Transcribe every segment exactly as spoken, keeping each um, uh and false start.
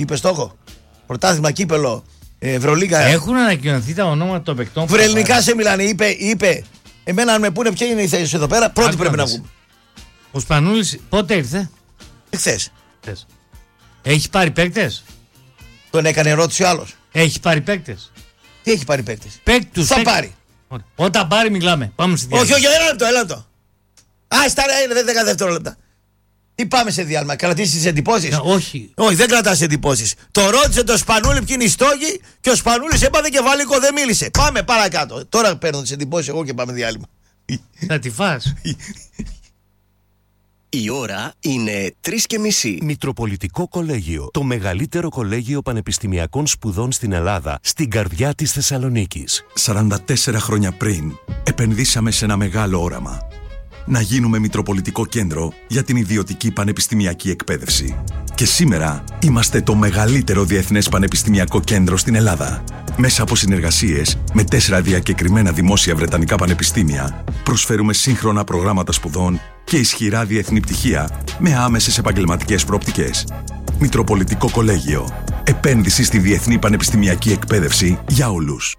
Είπε το έχω. Πρωτάθλημα, κύπελο, Ευρωλίγα. Έχουν ανακοινωθεί τα ονόματα των παικτών. Βρελινικά σε μιλάνε. Είπε, είπε. Εμένα αν με πούνε ποια είναι η θέση εδώ πέρα, πρώτη πρέπει να βγούμε. Ο Σπανούλης πότε ήρθε? Εχθές. Έχει πάρει παίκτες? Τον έκανε ερώτηση ο άλλος. Έχει πάρει παίκτες? Τι έχει πάρει παίκτες? Παίκτους. Θα πάρει. Όταν πάρει μιλάμε. Πάμε στη διάλειμμα. Όχι, όχι, ένα λεπτό, ένα λεπτό. Α, στα δέκα δευτερόλεπτα. Τι πάμε σε διάλειμμα, κρατήσεις τις εντυπώσεις? Όχι. Όχι, δεν κρατάς εντυπώσεις. Το ρώτησε το Σπανούλη ποιοι είναι οι στόχοι και ο Σπανούλης έπαθε κεφαλικό, δεν μίλησε. Πάμε παρακάτω. Τώρα παίρνω τις εντυπώσεις εγώ και πάμε διάλειμμα. Θα τη φας. Η ώρα είναι τρεις και μισή. Μητροπολιτικό Κολέγιο. Το μεγαλύτερο κολέγιο πανεπιστημιακών σπουδών στην Ελλάδα, στην καρδιά της Θεσσαλονίκης. σαράντα τέσσερα χρόνια πριν, επενδύσαμε σε ένα μεγάλο όραμα. Να γίνουμε Μητροπολιτικό Κέντρο για την ιδιωτική πανεπιστημιακή εκπαίδευση. Και σήμερα είμαστε το μεγαλύτερο διεθνές πανεπιστημιακό κέντρο στην Ελλάδα. Μέσα από συνεργασίες με τέσσερα διακεκριμένα δημόσια βρετανικά πανεπιστήμια, προσφέρουμε σύγχρονα προγράμματα σπουδών και ισχυρά διεθνή πτυχία με άμεσες επαγγελματικές προοπτικές. Μητροπολιτικό Κολέγιο. Επένδυση στη διεθνή πανεπιστημιακή εκπαίδευση για όλους.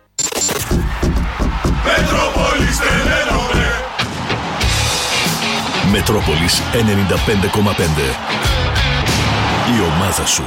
Μετρόπολης ενενήντα πέντε κόμμα πέντε. Η ομάδα σου.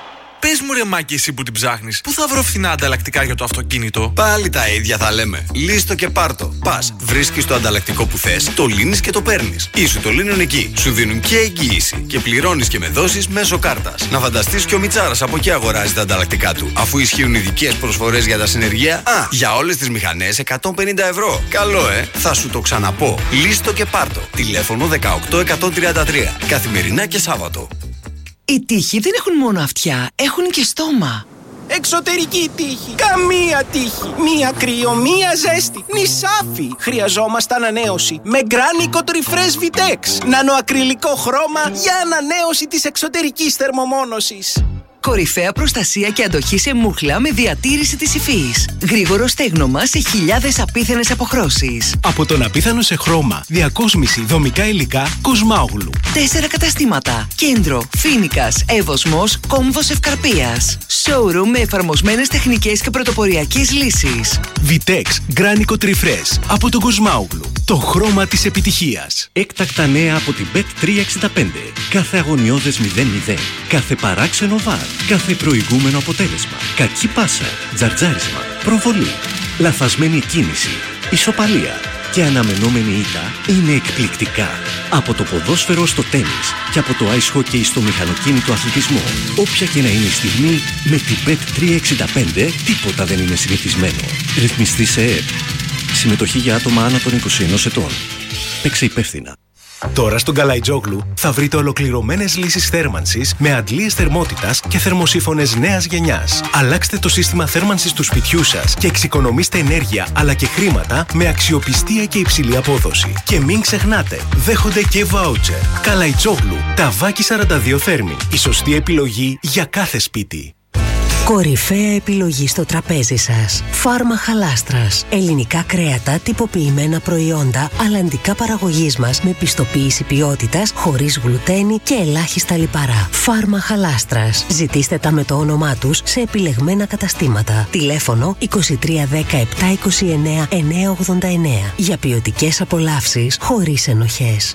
Πες μου ρε Μάκη, εσύ που την ψάχνεις, πού θα βρω φθηνά ανταλλακτικά για το αυτοκίνητο? Πάλι τα ίδια θα λέμε. Λύστο και πάρτο. Πας, βρίσκεις το ανταλλακτικό που θες, το λύνεις και το παίρνεις. Ή σου το λύνουν εκεί. Σου δίνουν και εγγύηση. Και πληρώνεις και με δόσεις μέσω κάρτας. Να φανταστείς και ο Μιτσάρας από εκεί αγοράζει τα ανταλλακτικά του. Αφού ισχύουν ειδικές προσφορές για τα συνεργεία, α, για όλες τις μηχανές εκατόν πενήντα ευρώ. Καλό, ε! Θα σου το ξαναπώ. Λύστο και πάρτο. Τηλέφωνο δεκαοκτώ εκατόν τριάντα τρία. Καθημερινά και Σάββατο. Οι τείχοι δεν έχουν μόνο αυτιά, έχουν και στόμα. Εξωτερική τύχη. Καμία τύχη. Μία κρύο, μία ζέστη. Νησάφι. Χρειαζόμαστε ανανέωση. Με Γκράνικο Τριφρές Βιτέξ. Νανοακριλικό χρώμα για ανανέωση της εξωτερικής θερμομόνωσης. Κορυφαία προστασία και αντοχή σε μούχλα με διατήρηση της υφής. Γρήγορο στέγνομα σε χιλιάδες απίθανες αποχρώσεις. Από τον απίθανο σε χρώμα, διακόσμηση, δομικά υλικά, Κοσμάογλου. Τέσσερα καταστήματα. Κέντρο, Φίνικας, Εύωσμος, Κόμβος Ευκαρπίας. Showroom με εφαρμοσμένες τεχνικές και πρωτοποριακές λύσεις. Βιτέξ, Γκράνικο Τριφρές. Από τον Κοσμάογλου. Το χρώμα της επιτυχίας. Έκτακτα νέα από την μπετ τριακόσια εξήντα πέντε. Κάθε αγωνιώδες μηδέν μηδέν. Κάθε παράξενο βάρ. Κάθε προηγούμενο αποτέλεσμα. Κακή πάσα. Τζαρτζάρισμα. Προβολή. Λαθασμένη κίνηση. Ισοπαλία. Και αναμενόμενη ήττα είναι εκπληκτικά. Από το ποδόσφαιρο στο τένις και από το ice hockey στο μηχανοκίνητο αθλητισμό. Όποια και να είναι η στιγμή, με την μπετ τριακόσια εξήντα πέντε τίποτα δεν είναι συνηθισμένο. Ρυθμιστή σε ΕΕΠ. Συμμετοχή για άτομα άνω των είκοσι ενός ετών. Παίξε υπεύθυνα. Τώρα στον Καλαϊτζόγλου θα βρείτε ολοκληρωμένες λύσεις θέρμανσης με αντλίες θερμότητας και θερμοσύφωνες νέας γενιάς. Αλλάξτε το σύστημα θέρμανσης του σπιτιού σας και εξοικονομήστε ενέργεια αλλά και χρήματα με αξιοπιστία και υψηλή απόδοση. Και μην ξεχνάτε, δέχονται και βάουτσερ. Καλαϊτζόγλου, ταβάκι σαράντα δύο θέρμη. Η σωστή επιλογή για κάθε σπίτι. Κορυφαία επιλογή στο τραπέζι σας. Φάρμα Χαλάστρας. Ελληνικά κρέατα, τυποποιημένα προϊόντα, αλλαντικά παραγωγής μας με πιστοποίηση ποιότητας, χωρίς γλουτένι και ελάχιστα λιπαρά. Φάρμα Χαλάστρας. Ζητήστε τα με το όνομά τους σε επιλεγμένα καταστήματα. Τηλέφωνο είκοσι τρία δέκα επτά είκοσι εννέα εννιακόσια ογδόντα εννέα. Για ποιοτικές απολαύσεις χωρίς ενοχές.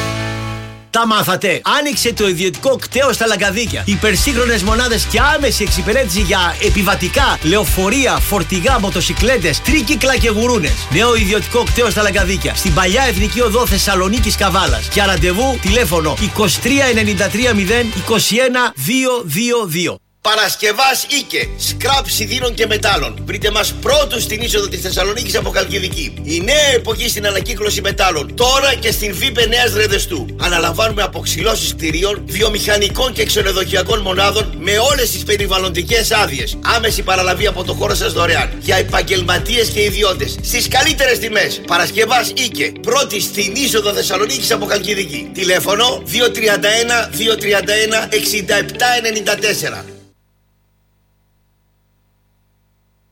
Τα μάθατε! Άνοιξε το ιδιωτικό κτέο στα Λαγκαδίκια. Υπερσύγχρονες μονάδες και άμεση εξυπηρέτηση για επιβατικά, λεωφορεία, φορτηγά, μοτοσικλέτες, τρίκυκλα και γουρούνες. Νέο ιδιωτικό κτέο στα Λαγκαδίκια. Στην παλιά Εθνική Οδό Θεσσαλονίκης Καβάλας. Για ραντεβού τηλέφωνο είκοσι τρία ενενήντα τρία μηδέν είκοσι ένα διακόσια είκοσι δύο. Παρασκευάς Ίκε, σκράπ σιδήρων και μετάλλων. Βρείτε μας πρώτους στην είσοδο της Θεσσαλονίκης από Χαλκιδική. Η νέα εποχή στην ανακύκλωση μετάλλων. Τώρα και στην ΒΥΠΕ Νέας Ρεδεστού. Αναλαμβάνουμε αποξυλώσεις κτηρίων, βιομηχανικών και ξενοδοχειακών μονάδων με όλες τις περιβαλλοντικές άδειες. Άμεση παραλαβή από το χώρο σας δωρεάν. Για επαγγελματίες και ιδιώτες. Στις καλύτερες τιμές. Παρασκευάς Ίκε, πρώτη στην είσοδο Θεσσαλονίκης από Χαλκιδική. Τηλέφωνο δύο τρία ένα δύο τρία ένα εξήντα επτά ενενήντα τέσσερα.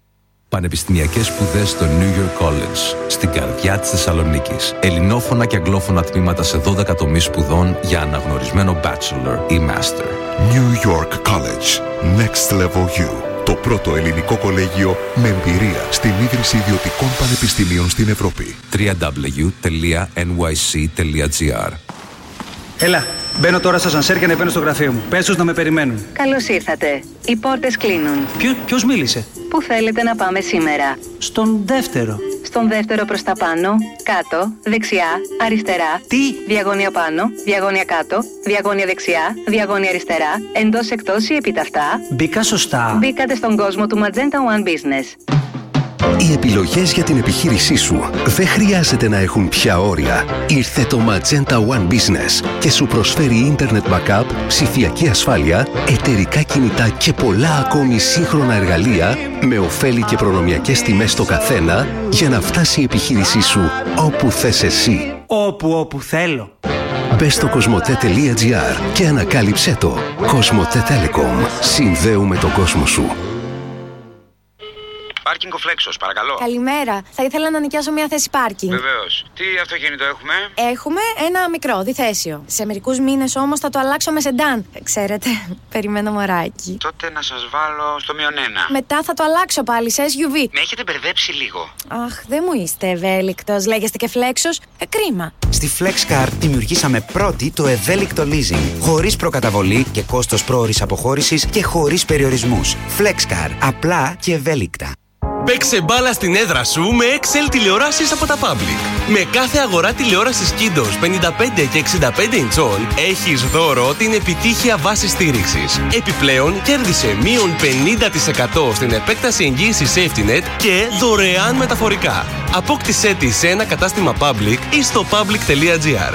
Πανεπιστημιακές σπουδές στο New York College, στην καρδιά της Θεσσαλονίκης. Ελληνόφωνα και αγγλόφωνα τμήματα σε δώδεκα τομείς σπουδών για αναγνωρισμένο bachelor ή master. New York College. Next Level You. Το πρώτο ελληνικό κολέγιο με εμπειρία στην ίδρυση ιδιωτικών πανεπιστημίων στην Ευρώπη. double-u double-u double-u τελεία εν γουάι σι τελεία τζι άρ. Έλα, μπαίνω τώρα στο ασανσέρ και ανεβαίνω στο γραφείο μου. Πες τους να με περιμένουν. Καλώς ήρθατε. Οι πόρτες κλείνουν. Ποιο, ποιος μίλησε? Πού θέλετε να πάμε σήμερα? Στον δεύτερο. Στον δεύτερο προς τα πάνω, κάτω, δεξιά, αριστερά. Τι? Διαγώνια πάνω, διαγώνια κάτω, διαγώνια δεξιά, διαγώνια αριστερά, εντός εκτός ή επιταυτά. Μπήκα σωστά. Μπήκατε στον κόσμο του Magenta One Business. Οι επιλογές για την επιχείρησή σου δεν χρειάζεται να έχουν πια όρια. Ήρθε το Magenta One Business και σου προσφέρει Internet Backup, ψηφιακή ασφάλεια, εταιρικά κινητά και πολλά ακόμη σύγχρονα εργαλεία με ωφέλη και προνομιακές τιμές στο καθένα για να φτάσει η επιχείρησή σου όπου θες εσύ. Όπου όπου θέλω. Μπες στο κοσμοτέ τελεία τζι άρ και ανακάλυψέ το. Κοσμοτέ Telecom. Συνδέουμε τον κόσμο σου. Πάρκινγκ ο Φλέξος, παρακαλώ. Καλημέρα. Θα ήθελα να νοικιάσω μια θέση πάρκινγκ. Βεβαίως. Τι αυτοκίνητο έχουμε? Έχουμε ένα μικρό, διθέσιο. Σε μερικούς μήνες όμως θα το αλλάξω με σεντάν. Ξέρετε, περιμένω μωράκι. Τότε να σας βάλω στο μείον ένα. Μετά θα το αλλάξω πάλι σε ες γιου βι. Με έχετε μπερδέψει λίγο. Αχ, δεν μου είστε ευέλικτος. Λέγεστε και Φλέξος. Ε, κρίμα. Στη FlexCar δημιουργήσαμε πρώτη το ευέλικτο leasing. Χωρίς προκαταβολή και κόστος πρόωρης αποχώρησης και χωρίς περιορισμούς. FlexCar. Απλά και ευέλικτα. Παίξε μπάλα στην έδρα σου με εξ ελ τηλεοράσεις από τα Public. Με κάθε αγορά τηλεόρασης Kiddos πενήντα πέντε και εξήντα πέντε ιντσών έχεις δώρο την επιτύχεια βάση στήριξης. Επιπλέον κέρδισε μείον πενήντα τοις εκατό στην επέκταση εγγύησης SafetyNet και δωρεάν μεταφορικά. Απόκτησέ τη σε ένα κατάστημα Public ή στο public τελεία τζι άρ.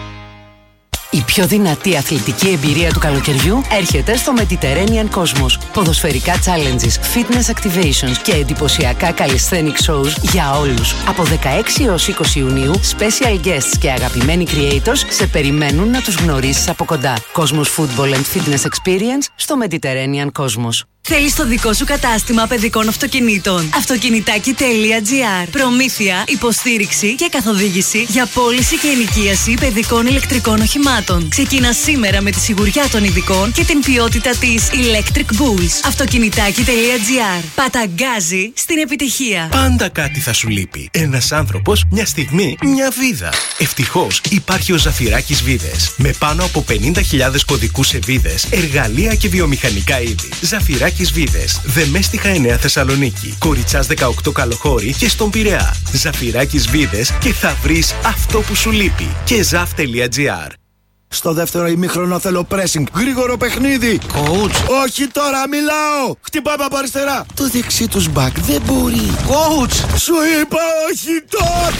Η πιο δυνατή αθλητική εμπειρία του καλοκαιριού έρχεται στο Mediterranean Cosmos. Ποδοσφαιρικά challenges, fitness activations και εντυπωσιακά calisthenic shows για όλους. Από δεκαέξι έως είκοσι Ιουνίου, special guests και αγαπημένοι creators σε περιμένουν να τους γνωρίσεις από κοντά. Cosmos Football and Fitness Experience στο Mediterranean Cosmos. Θέλεις το δικό σου κατάστημα παιδικών αυτοκινήτων. Αυτοκινητάκι τελεία τζι άρ. Προμήθεια, υποστήριξη και καθοδήγηση για πώληση και ενοικίαση παιδικών ηλεκτρικών οχημάτων. Ξεκίνα σήμερα με τη σιγουριά των ειδικών και την ποιότητα της Electric Bulls. Αυτοκινητάκι τελεία τζι άρ. Παταγκάζει στην επιτυχία. Πάντα κάτι θα σου λείπει. Ένας άνθρωπος, μια στιγμή, μια βίδα. Ευτυχώς υπάρχει ο Ζαφυράκης Βίδες. Με πάνω από πενήντα χιλιάδες κωδικούς σε βίδες, εργαλεία και βιομηχανικά είδη. Ζαφυράκης Βίδες, Δεμέστιχα εννέα Θεσσαλονίκη, Κοριτσάς δεκαοκτώ Καλοχώρη και στον Πειραιά. Ζαφυράκης Βίδες και θα βρεις αυτό που σου λείπει. Και ζαφ τελεία τζι άρ. Στο δεύτερο ημίχρονο θέλω pressing. Γρήγορο παιχνίδι. Coach. Όχι τώρα, μιλάω. Χτυπάμε από αριστερά. Το δεξί τους μπακ δεν μπορεί. Coach. Σου είπα όχι τώρα.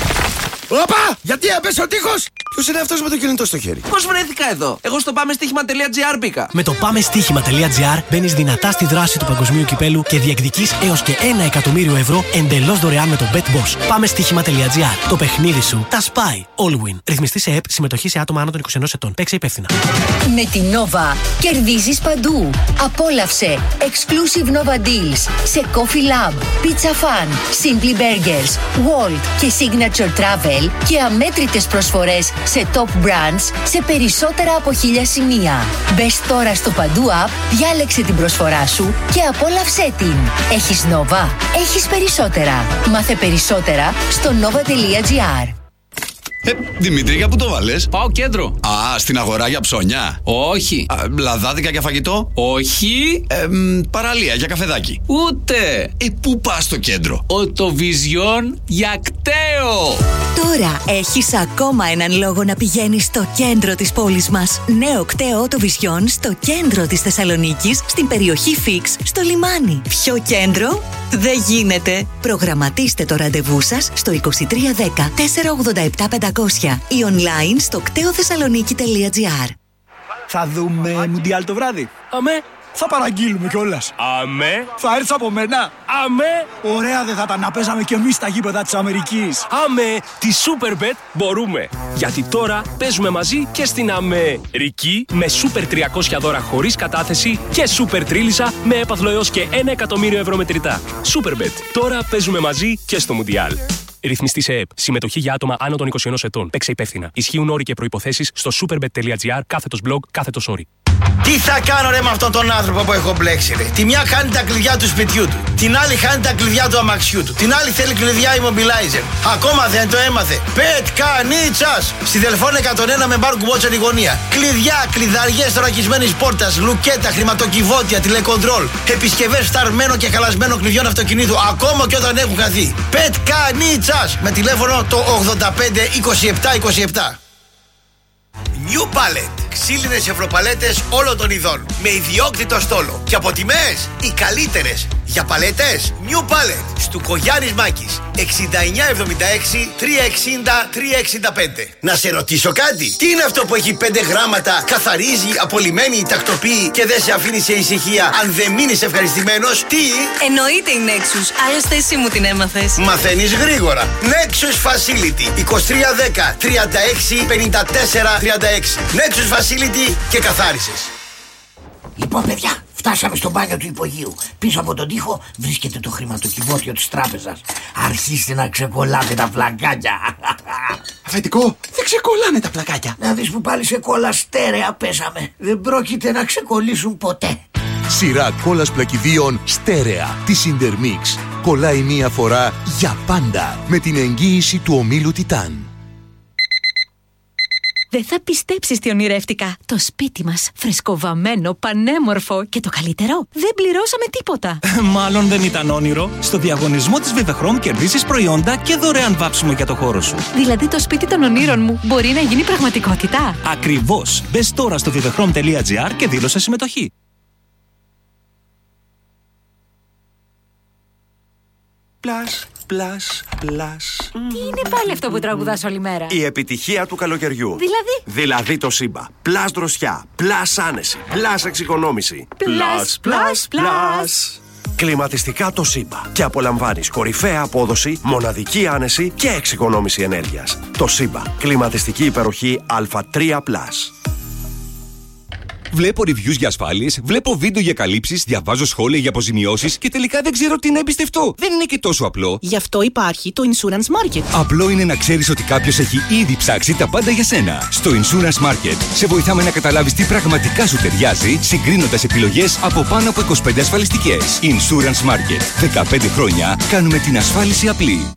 Όπα! Γιατί έπεσε ο τείχος! Ποιος είναι αυτός με το κινητό στο χέρι? Πώς βρέθηκα εδώ? Εγώ στο πάμε στοίχημα τελεία τζι άρ μπήκα. Με το πάμε στοίχημα τελεία τζι άρ μπαίνεις δυνατά στη δράση του παγκοσμίου κυπέλου και διεκδικείς έως και ένα εκατομμύριο ευρώ εντελώς δωρεάν με το BetBoss. Πάμε στοίχημα τελεία τζι άρ. Το παιχνίδι σου τα σπάει. All win. Ρυθμιστή σε ΕΠ, συμμετοχή σε άτομα άνω των είκοσι ενός ετών. Παίξε υπεύθυνα. Με τη Nova κερδίζεις παντού. Απόλαυσε exclusive Nova Deals σε Coffee Lab, Pizza Fan, Simply Burgers, Walt και Signature Travel και αμέτρητες προσφορές σε top brands σε περισσότερα από χίλια σημεία. Μπες τώρα στο Παντού App, διάλεξε την προσφορά σου και απόλαυσέ την. Έχεις Nova, έχεις περισσότερα. Μάθε περισσότερα στο nova τελεία τζι άρ. Ε, Δημήτρη, για πού το βάλες? Πάω κέντρο. Α, στην αγορά για ψώνια. Όχι. Α, λαδάδικα για φαγητό. Όχι. Ε, μ, παραλία για καφεδάκι. Ούτε. Ε, πού πας στο κέντρο? Οτοβιζιόν για κταίο. Τώρα έχεις ακόμα έναν λόγο να πηγαίνεις στο κέντρο της πόλης μας. Νέο κταίο Οτοβιζιόν στο κέντρο της Θεσσαλονίκης, στην περιοχή Φίξ, στο λιμάνι. Ποιο κέντρο? Δεν γίνεται. Προγραμματίστε το ραντεβού σας στο είκοσι τρία δέκα τετρακόσια ογδόντα επτά πεντακόσια ή online στο κτέο θεσσαλονίκη τελεία τζι άρ. Θα δούμε Μουντιάλ το βράδυ. Αμέ, Θα παραγγείλουμε κιόλας. Αμέ. Θα έρθεις από μένα. Αμέ. Ωραία δεν θα ήταν να παίζαμε κι εμείς στα γήπεδα της Αμερικής. Αμέ. Τη Superbet μπορούμε. Γιατί τώρα παίζουμε μαζί και στην Αμερική με Super τριακόσια δώρα χωρίς κατάθεση και Super Τρίλισσα με έπαθλο έως και ένα εκατομμύριο ευρώ μετρητά. Superbet. Τώρα παίζουμε μαζί και στο Μουντιάλ. Ρυθμιστή σε ΕΕΠ. Συμμετοχή για άτομα άνω των είκοσι ενός ετών. Παίξε υπεύθυνα. Ισχύουν όροι και προϋποθέσεις στο superbet.gr κάθετος blog κάθετος όροι. Τι θα κάνω ρε με αυτόν τον άνθρωπο που έχω μπλέξει ρε. Τη μια χάνει τα κλειδιά του σπιτιού του. Την άλλη χάνει τα κλειδιά του αμαξιού του. Την άλλη θέλει κλειδιά immobilizer. Ακόμα δεν το έμαθε. Πετ κανίτσας. Στη Δελφών εκατόν ένα με μπαρ κουμπότσερ η γωνία. Κλειδιά, κλειδαριές θωρακισμένης πόρτας, λουκέτα, χρηματοκιβώτια, τηλεκοντρόλ. Επισκευές φταρμένο και χαλασμένο κλειδιών αυτοκινήτου. Ακόμα και όταν έχουν χαθεί. Πετ κανίτσας. Με τηλέφωνο το ογδόντα πέντε είκοσι επτά είκοσι επτά. New Palette. Ξύλινες ευρωπαλέτες όλων των ειδών. Με ιδιόκτητο στόλο. Και από τιμές οι καλύτερες. Για παλέτες New Palette. Στουκογιάννης Μάκης. εξήντα εννιά εβδομήντα έξι τριακόσια εξήντα τριακόσια εξήντα πέντε. Να σε ρωτήσω κάτι. Τι είναι αυτό που έχει πέντε γράμματα, καθαρίζει, απολυμμένει, τακτοποιεί και δεν σε αφήνει σε ησυχία αν δεν μείνεις ευχαριστημένος? Τι? Εννοείται η Nexus. Άλλωστε εσύ μου την έμαθες. Μαθαίνεις γρήγορα. Nexus Facility είκοσι τρία δέκα τριάντα έξι πενήντα τέσσερα τριάντα έξι. Nexus Facility και καθάρισες. Λοιπόν, παιδιά, φτάσαμε στο μπάνιο του υπογείου. Πίσω από τον τοίχο βρίσκεται το χρηματοκιβώτιο της τράπεζας. Αρχίστε να ξεκολλάτε τα πλακάκια. Αφεντικό, δεν ξεκολλάνε τα πλακάκια. Να δεις που πάλι σε κόλλα στέρεα πέσαμε. Δεν πρόκειται να ξεκολλήσουν ποτέ. Σειρά κόλλας πλακιδίων στέρεα της Intermix. Κολλάει μία φορά για πάντα με την εγγύηση του ομίλου Τιτάν. Δεν θα πιστέψεις τι ονειρεύτηκα. Το σπίτι μας, φρεσκοβαμμένο, πανέμορφο και το καλύτερο, δεν πληρώσαμε τίποτα. Μάλλον δεν ήταν όνειρο. Στο διαγωνισμό της Vivechrome κερδίσεις προϊόντα και δωρεάν βάψιμο για το χώρο σου. Δηλαδή το σπίτι των ονείρων μου μπορεί να γίνει πραγματικότητα. Ακριβώς. Μπες τώρα στο vivechrome τελεία gr και δήλωσε συμμετοχή. Πλάς, πλάς, πλάς. Τι είναι πάλι αυτό που τραγουδάς όλη μέρα? Η επιτυχία του καλοκαιριού. Δηλαδή? Δηλαδή το Σύμπα. Πλάς δροσιά, πλάς άνεση, πλάς εξοικονόμηση. Πλάς, πλάς, πλάς. Κλιματιστικά το Σύμπα. Και απολαμβάνεις κορυφαία απόδοση, μοναδική άνεση και εξοικονόμηση ενέργειας. Το Σύμπα. Κλιματιστική υπεροχή Α τρία πλάς. Βλέπω reviews για ασφάλειες, βλέπω βίντεο για καλύψεις, διαβάζω σχόλια για αποζημιώσεις και τελικά δεν ξέρω τι να εμπιστευτώ. Δεν είναι και τόσο απλό. Γι' αυτό υπάρχει το Insurance Market. Απλό είναι να ξέρεις ότι κάποιος έχει ήδη ψάξει τα πάντα για σένα. Στο Insurance Market σε βοηθάμε να καταλάβεις τι πραγματικά σου ταιριάζει, συγκρίνοντας επιλογές από πάνω από είκοσι πέντε ασφαλιστικές. Insurance Market. δεκαπέντε χρόνια κάνουμε την ασφάλιση απλή.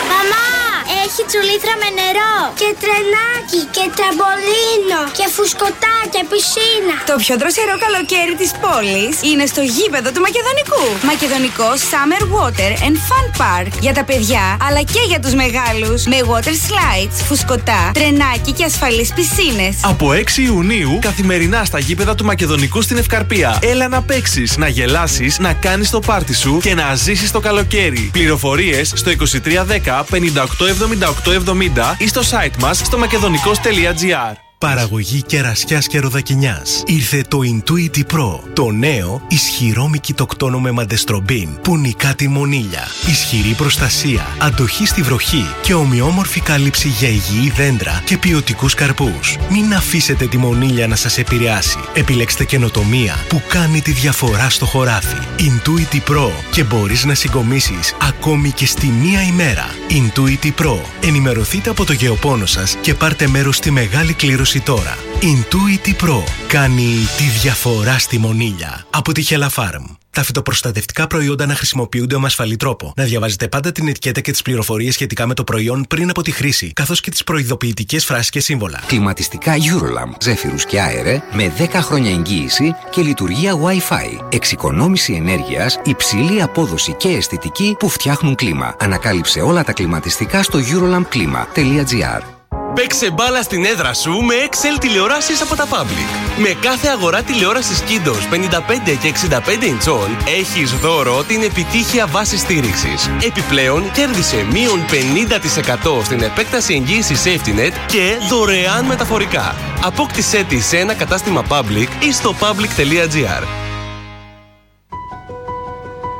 Έχει τσουλήθρα με νερό και τρενάκι και τραμπολίνο και φουσκωτά και πισίνα. Το πιο δροσερό καλοκαίρι της πόλης είναι στο γήπεδο του Μακεδονικού. Μακεδονικό Summer Water and Fun Park. Για τα παιδιά αλλά και για τους μεγάλους. Με water slides, φουσκωτά, τρενάκι και ασφαλείς πισίνες. Από έξι Ιουνίου καθημερινά στα γήπεδα του Μακεδονικού στην Ευκαρπία. Έλα να παίξεις, να γελάσεις, να κάνεις το πάρτι σου και να ζήσεις το καλοκαίρι. Πληροφορίες στο είκοσι τρία δέκα πενήντα οκτώ εβδομήντα οκτώ εβδομήντα ή στο site μας στο μακεδονικός τελεία gr. Παραγωγή κερασιάς και ροδακινιάς. Ήρθε το Intuity Pro, το νέο ισχυρό μικητοκτόνο με μαντεστρομπίν που νικά τη μονήλια. Ισχυρή προστασία, αντοχή στη βροχή και ομοιόμορφη κάλυψη για υγιή δέντρα και ποιοτικούς καρπούς. Μην αφήσετε τη μονήλια να σας επηρεάσει. Επιλέξτε καινοτομία που κάνει τη διαφορά στο χωράφι. Intuity Pro και μπορείς να συγκομίσεις ακόμη και στη μία ημέρα. Intuity Pro. Ενημερωθείτε από το γεωπόνο σας και πάρτε μέρος στη μεγάλη κλήρωση τώρα. Intuity Pro κάνει τη διαφορά στη μονήλια. Από τη Helafarm. Τα φυτοπροστατευτικά προϊόντα να χρησιμοποιούνται με ασφαλή τρόπο. Να διαβάζετε πάντα την ετικέτα και τις πληροφορίες σχετικά με το προϊόν πριν από τη χρήση, καθώς και τις προειδοποιητικές φράσεις και σύμβολα. Κλιματιστικά Eurolamp, ζέφυρους και αέρε με δέκα χρόνια εγγύηση και λειτουργία Wi-Fi. Εξοικονόμηση ενέργειας, υψηλή απόδοση και αισθητική που φτιάχνουν κλίμα. Ανακάλυψε όλα τα κλιματιστικά στο eurolamp κλίμα τελεία gr. Παίξε μπάλα στην έδρα σου με εξ ελ τηλεοράσεις από τα Public. Με κάθε αγορά τηλεόρασης Kindos πενήντα πέντε και εξήντα πέντε ιντσών έχεις δώρο την επιτύχια βάση στήριξης. Επιπλέον κέρδισε μείον πενήντα τοις εκατό στην επέκταση εγγύησης SafetyNet και δωρεάν μεταφορικά. Απόκτησέ τη σε ένα κατάστημα Public ή στο public τελεία gr.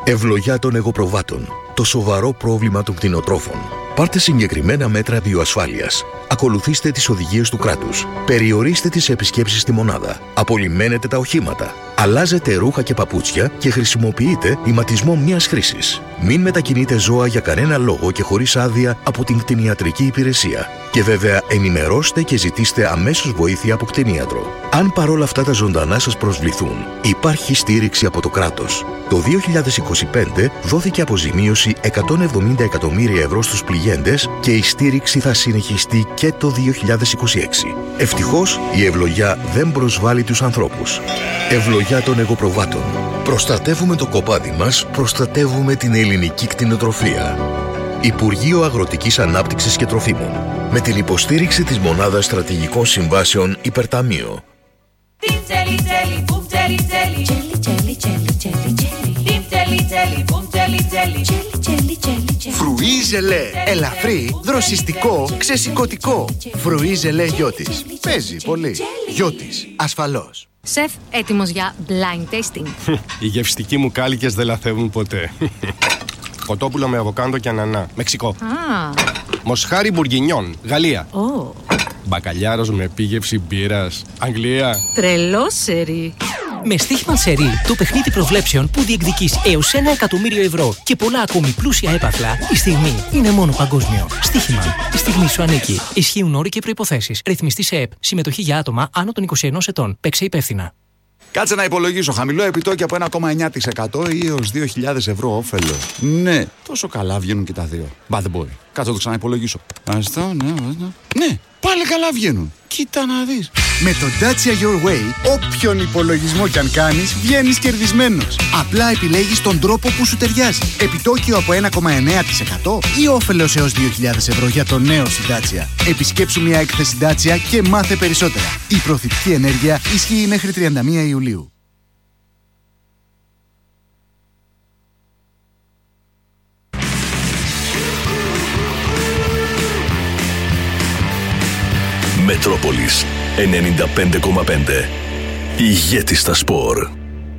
Ευλογιά των εγωπροβάτων. Το σοβαρό πρόβλημα των κτηνοτρόφων. Πάρτε συγκεκριμένα μέτρα βιοασφάλειας. Ακολουθήστε τις οδηγίες του κράτους. Περιορίστε τις επισκέψεις στη μονάδα. Απολυμμένετε τα οχήματα. Αλλάζετε ρούχα και παπούτσια και χρησιμοποιείτε ηματισμό μίας χρήσης. Μην μετακινείτε ζώα για κανένα λόγο και χωρίς άδεια από την κτηνιατρική υπηρεσία. Και βέβαια ενημερώστε και ζητήστε αμέσως βοήθεια από κτηνίατρο. Αν παρόλα αυτά τα ζωντανά σας προσβληθούν, υπάρχει στήριξη από το κράτος. Το δύο χιλιάδες είκοσι πέντε δόθηκε αποζημίωση εκατόν εβδομήντα εκατομμύρια ευρώ στους πληγέντες και η στήριξη θα συνεχιστεί και το δύο χιλιάδες είκοσι έξι. Ευτυχώς η ευλογιά δεν προσβάλλει τους ανθρώπους. Ευλογιά των εγωπροβάτων. Προστατεύουμε το κοπάδι μας, προστατεύουμε την ελληνική κτηνοτροφία. Υπουργείο Αγροτικής Ανάπτυξης και Τροφίμων. Με την υποστήριξη της Μονάδας Στρατηγικών Συμβάσεων Υπερταμείο. Φρουίζελε, ελαφρύ, δροσιστικό, ξεσηκωτικό. Φρουίζελε Γιώτης. Παίζει πολύ. Γιώτης, ασφαλώς. Σεφ, έτοιμος για blind tasting. Οι γευστικοί μου κάλικες δεν λαθεύουν ποτέ. Κοτόπουλο με αβοκάντο και ανανά. Μεξικό. Α. Μοσχάρι μπουργκινιόν. Γαλλία. Oh. Μπακαλιάρος με επίγευση μπύρας. Αγγλία. Τρελό σερί. Με στοίχημα σερί, το παιχνίδι προβλέψεων που διεκδικείς έως ένα εκατομμύριο ευρώ και πολλά ακόμη πλούσια έπαθλα, η στιγμή είναι μόνο παγκόσμιο. Στοίχημα. Η στιγμή σου ανήκει. Ισχύουν όροι και προϋποθέσεις. Ρυθμιστή σε ΕΠ. Συμμετοχή για άτομα άνω των είκοσι ενός ετών. Παίξε υπεύθυνα. Κάτσε να υπολογίσω. Χαμηλό επιτόκιο από ένα κόμμα εννιά τοις εκατό ή έως δύο χιλιάδες ευρώ όφελος. Ναι, τόσο καλά βγαίνουν και τα δύο. Μπα δεν μπορεί. Κάτσε να το ξαναυπολογίσω. Αστό, ναι, ναι. Ναι, πάλι καλά βγαίνουν. Κοίτα να δεις. Με το Dacia Your Way, όποιον υπολογισμό κι αν κάνεις, βγαίνεις κερδισμένος. Απλά επιλέγεις τον τρόπο που σου ταιριάζει. Επιτόκιο από ένα κόμμα εννιά τοις εκατό ή όφελος έως δύο χιλιάδες ευρώ για το νέο σου Dacia. Επισκέψου μια έκθεση Dacia και μάθε περισσότερα. Η προθυμική ενέργεια ισχύει μέχρι τριάντα μία Ιουλίου. Μετρόπολης ενενήντα πέντε κόμμα πέντε. Ηγέτης στα σπορ.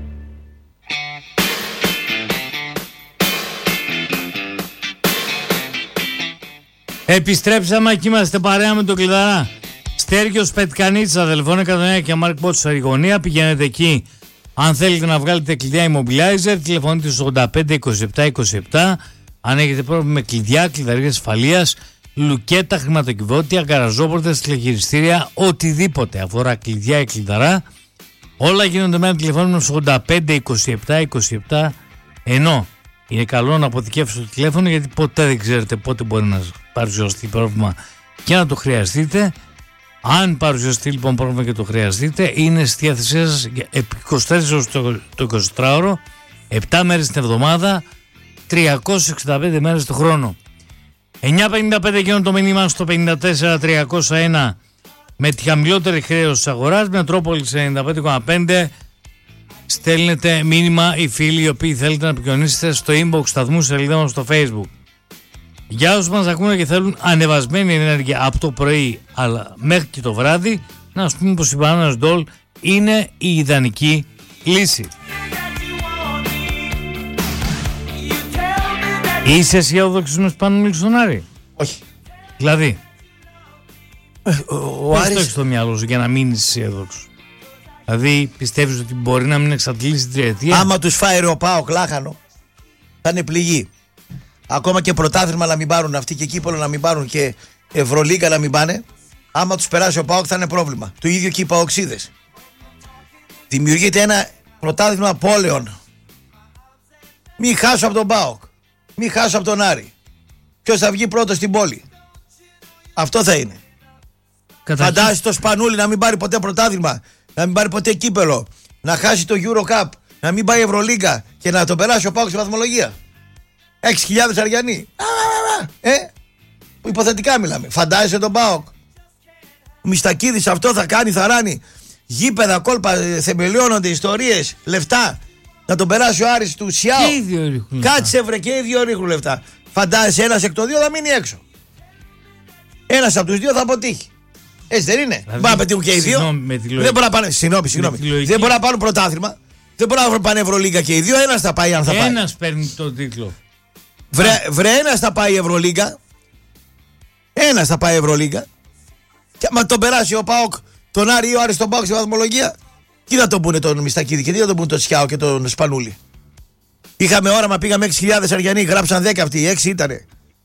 Επιστρέψαμε και είμαστε παρέα με τον Κλειδαρά. Στέργιος Πετκανίτσης, αδελφών εκατόν εννέα και Μάρκ Πότσος Αριγωνία. Πηγαίνετε εκεί αν θέλετε να βγάλετε κλειδιά Immobilizer. Τηλεφωνείτε στο ογδόντα πέντε είκοσι επτά είκοσι επτά. Αν έχετε πρόβλημα με κλειδιά, κλειδαρίες ασφαλείας, λουκέτα, χρηματοκιβώτια, γκαραζόπορτες, τηλεχειριστήρια, οτιδήποτε αφορά κλειδιά ή κλειδαρά, όλα γίνονται με ένα τηλεφώνημα στο ογδόντα πέντε είκοσι επτά είκοσι επτά. Ενώ είναι καλό να αποθηκεύσετε το τηλέφωνο, γιατί ποτέ δεν ξέρετε πότε μπορεί να παρουσιαστεί πρόβλημα και να το χρειαστείτε. Αν παρουσιαστεί λοιπόν πρόβλημα και το χρειαστείτε, είναι στη διάθεσή σας επί είκοσι τέσσερις ώρες το, το εικοσιτράωρο, επτά μέρες την εβδομάδα, τριακόσιες εξήντα πέντε μέρες το χρόνο. εννιά πενήντα πέντε γίνονται το μήνυμα στο πενήντα τέσσερα τριακόσια ένα με τη χαμηλότερη χρέωση της αγοράς. Μετρόπολης ενενήντα πέντε κόμμα πέντε. Στέλνετε μήνυμα οι φίλοι οι οποίοι θέλετε να επικοινωνήσετε στο inbox σταθμού σελίδα μας στο Facebook. Για όσους μας ακούνε και θέλουν ανεβασμένη ενέργεια από το πρωί αλλά μέχρι και το βράδυ, να σου πούμε πως η Bananas Doll είναι η ιδανική λύση. Είσαι αισιόδοξος με Σπανούλη στον Άρη? Όχι. Δηλαδή, ε, ο, ο πώς Άρης... το έχεις στο μυαλό σου για να μείνεις αισιόδοξος? Δηλαδή πιστεύεις ότι μπορεί να μην εξαντλήσει την τριετία? Άμα τους φάει ο ΠΑΟΚ λάχανο, θα είναι πληγή. Ακόμα και πρωτάθλημα να μην πάρουν αυτοί και κύπολο να μην πάρουν και Ευρωλίγκα να μην πάνε, άμα τους περάσει ο ΠΑΟΚ θα είναι πρόβλημα. Το ίδιο και οι ΠΑΟΚσίδες. Δημιουργείται ένα πρωτάθλημα πόλεων. Μην χάσω από τον ΠΑΟΚ. Μην χάσω από τον Άρη. Ποιος θα βγει πρώτος στην πόλη? Αυτό θα είναι. Καταρχήν... Φαντάζεσαι το Σπανούλι να μην πάρει ποτέ πρωτάθλημα, να μην πάρει ποτέ κύπελο, να χάσει το Euro Cup, να μην πάει Ευρωλίγκα και να το περάσει ο ΠΑΟΚ στη βαθμολογία. έξι χιλιάδες Αριανοί. Ε, υποθετικά μιλάμε. Φαντάζεσαι τον ΠΑΟΚ? Ο Μιστακίδης αυτό θα κάνει, θα ράνει. Γήπεδα, κόλπα, θεμελιώνονται ιστορίες, λεφτά. Να τον περάσει ο Άρης του Σιάου. Και οι δύο ρίχνουν. Κάτσε βρε, και οι δύο ρίχνουν λεφτά. Φαντάζεσαι ένας εκ των δύο θα μείνει έξω. Ένας από τους δύο θα αποτύχει. Έτσι δεν είναι? Δηλαδή, μπορεί να πετύχουν και οι δύο. Δεν μπορεί να πάνε. Συγγνώμη, συγγνώμη. Δεν μπορεί να πάρουν πρωτάθλημα. Δεν μπορεί να πάνε Ευρωλίγκα και οι δύο. Ένας θα πάει αν θα πάει. Ένας παίρνει τον τίτλο. Βρε, βρε ένας θα πάει Ευρωλίγκα. Ένας θα πάει Ευρωλίγκα. Και άμα τον περάσει ο ΠΑΟΚ, τον Άρη ή ο Άρης τον ΠΑΟΚ στη βαθμολογία, τι θα τον πούνε τον Μιστακίδη και τι θα τον πούνε τον Σιάο και τον Σπανούλη. Είχαμε όραμα, πήγαμε έξι χιλιάδες Αριανοί, γράψαν δέκα αυτοί, έξι ήτανε.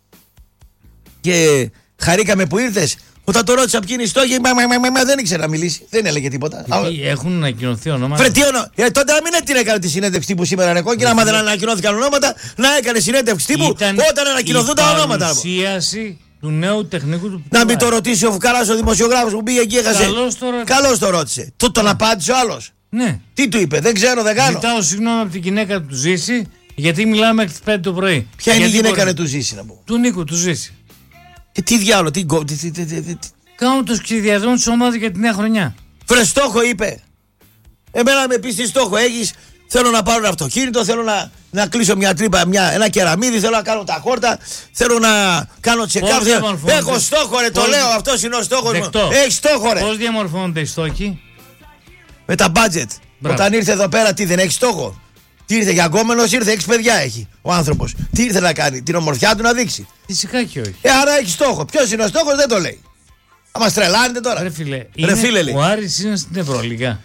Και χαρήκαμε που ήρθες. Όταν το ρώτησα ποιοι είναι οι στόχοι, μα, μα, μα, μα, δεν ήξερε να μιλήσει. Δεν έλεγε τίποτα. Γιατί έχουν ανακοινωθεί ονόματα. Βρε, τι όνομα. Ε, τότε να μην την έκανε τη συνέντευξη τύπου σήμερα, ρε κόκκινα. Άμα δεν ανακοινώθηκαν ονόματα, να έκανε συνέντευξη τύπου Ήταν όταν ανακοινωθούν τα ονόματα. Η παρουσίαση του νέου τεχνικού του. Να μην το ρωτήσει ο Φουκαράς, ο δημοσιογράφος που πήγε εκεί, έχασε. Καλώς το ρώτησε. Του τον απάντησε ο άλλος. Ναι. Τι του είπε, δεν ξέρω, δεν κάνω. Ζητάω συγγνώμη από την γυναίκα του Ζήση, γιατί μιλάμε μέχρι τις πέντε το πρωί. Ποια είναι η γυναίκα μπορεί... του Ζήση, να πω. Του Νίκου, του Ζήση. Και τι διάλογο, τι γκο. Τι, τι, τι, τι, τι. Κάνουν το σχεδιασμό της ομάδας για τη νέα χρονιά. Βρε στόχο είπε. Εμένα με πει τι στόχο έχεις. Θέλω να πάρω ένα αυτοκίνητο, θέλω να, να κλείσω μια τρύπα, μια, ένα κεραμίδι, θέλω να κάνω τα χόρτα, θέλω να κάνω τσεκάπ. Έχω στόχο, ρε, το λέω, αυτός είναι ο στόχος μου. Έχει στόχο, ρε. Πώς διαμορφώνονται οι στόχοι? Με τα budget. Μπράβο. Όταν ήρθε εδώ πέρα, τι δεν έχει στόχο? Τι ήρθε για γκόμενος, ήρθε, έξι παιδιά έχει ο άνθρωπος. Τι ήρθε να κάνει, την ομορφιά του να δείξει? Φυσικά και όχι. Ε, άρα έχει στόχο. Ποιος είναι ο στόχος, δεν το λέει. Θα μας τρελάνετε τώρα. Ρε φίλε, Ρε φίλε, ο Άρης είναι στην Ευρωλίγα.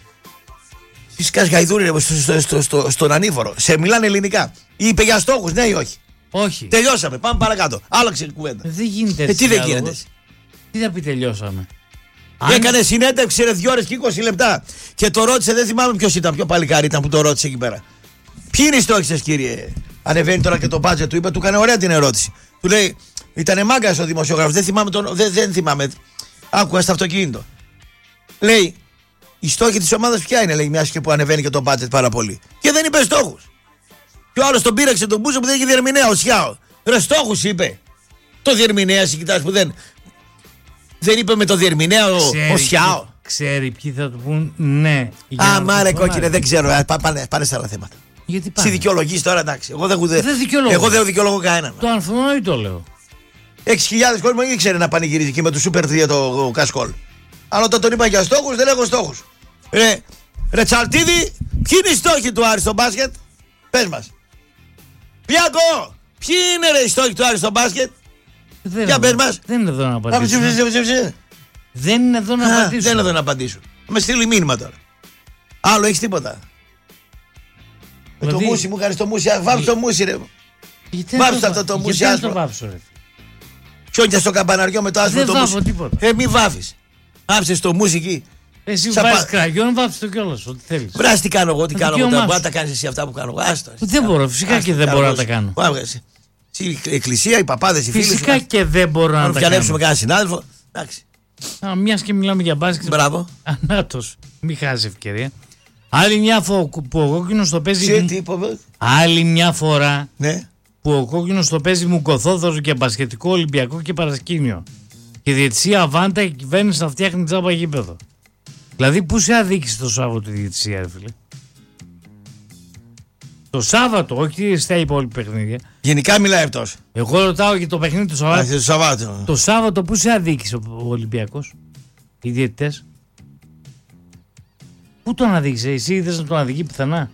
Φυσικά γαϊδούρι στο, στο, στο, στο, στον ανήφορο. Σε μιλάνε ελληνικά. Είπε για στόχους, ναι ή όχι? Όχι. Τελειώσαμε, πάμε παρακάτω. Άλλαξε κουβέντα. Δεν γίνεται έτσι. Ε, τι δεν γίνεται? Τι θα πει τελειώσαμε? Έκανε Αν... συνέντευξη ρε δύο ώρες και είκοσι λεπτά. Και το ρώτησε, δεν θυμάμαι ποιος ήταν, ποιο παλικάρι ήταν που το ρώτησε εκεί πέρα. Ποιοι είναι οι στόχοι σας, κύριε? Ανεβαίνει τώρα και το μπάτζετ του, είπε, του έκανε ωραία την ερώτηση. Του λέει, ήτανε μάγκας ο δημοσιογράφος, δεν θυμάμαι τον. Δεν, δεν θυμάμαι. Άκουγα στο αυτοκίνητο. Λέει, η στόχη της ομάδας ποια είναι, λέει, μιας και που ανεβαίνει και το μπάτζετ πάρα πολύ. Και δεν είπε στόχους. Και ο άλλος τον πήραξε τον μπούσο που δεν είχε διερμηνέα, ο Σιάο. Ρε στόχους είπε. Το διερμηνέα, κοιτάς που δεν. Δεν είπε με το διερμηνέα ο, ο Σιάο. Ξέρει ποιοι θα του πούν ναι. Α, μα ρε κόκκινε, δεν ξέρω. Πάνε, πάνε σε άλλα θέματα. Γιατί πάνε? Εσύ δικαιολογείς τώρα, εντάξει. Εγώ δεν, δεν, δεν δικαιολογώ. Εγώ δεν δικαιολογώ κανέναν. Το ανθονόη το λέω. έξι χιλιάδες κόσμο δεν ήξερε να πανηγυρίζει εκεί με το Super τρία το Κασκόλ. Αλλά όταν τον είπα για στόχους, δεν έχω στόχους. Ρε, ρε Τσαλτίδη, ποιοι είναι οι στόχοι του Άρη στο μπάσκετ? Πες μας. Πιάκο, ποιοι είναι ρε οι στόχοι του Άρη στο μπάσκετ? Δεν για πες μας. Δεν είναι εδώ να απαντήσουν. Δεν είναι εδώ να απαντήσουν. Δεν είναι εδώ να απαντήσουν. Με στείλει μήνυμα τώρα. Άλλο έχεις τίποτα? Με δηλαδή... το μουσι μου κάνεις το μουσι, βάψε το μουσι ρε. Βάψε αυτό το μουσι άσπρο. Δεν το βάψω ρε. Χιόνια στο καμπαναριό με το άσπρο το μουσι. Δεν βάφω τίποτα. Ε, μη βάφεις. Βάψες το μουσι εκεί. Εσύ βάζεις κραγιόν, βάψεις το κιόλας, ό,τι θέλεις. Βράς τι κάνω εγώ, τι κάνω εγώ. Μπορεί να τα κάνεις εσύ αυτά που κάνω εγώ. Άστο. Δεν μπορώ, φυσικά και δεν μπορώ να τα κάνω. Η εκκλησία, οι παπάδες, οι φίλοι. Φυσικά και δεν μπορώ να τα κάνω. Αν φτιανέψουμε κανένα συνάδελφο. Εντάξει. Μιας και μιλάμε για μπάσκετ. Μπράβο. Ανάτος, μην χάσει ευκαιρία. Άλλη μια φορά που ο κόκκινος το παίζει. Σε, τι, πω, άλλη μια φορά ναι. που ο κόκκινος το παίζει μουκοθόδωρο και μπασκετικό, Ολυμπιακό και παρασκήνιο. Και η διαιτησία Αβάντα, η κυβέρνηση θα φτιάχνει τζάμπα γήπεδο. Δηλαδή, πού σε αδίκησε το Σάββατο η διαιτησία, ρε φίλε? Το Σάββατο, όχι στα υπόλοιπα παιχνίδια. Γενικά μιλάει αυτός. Εγώ ρωτάω για το παιχνίδι του Σαββάτου. Α, το Σαββάτο. Το Σάββατο πού σε αδίκησε ο Ολυμπιακός, οι διαιτητές? Πού τον αδίκησε, εσύ είδες να τον αδικεί πουθενά?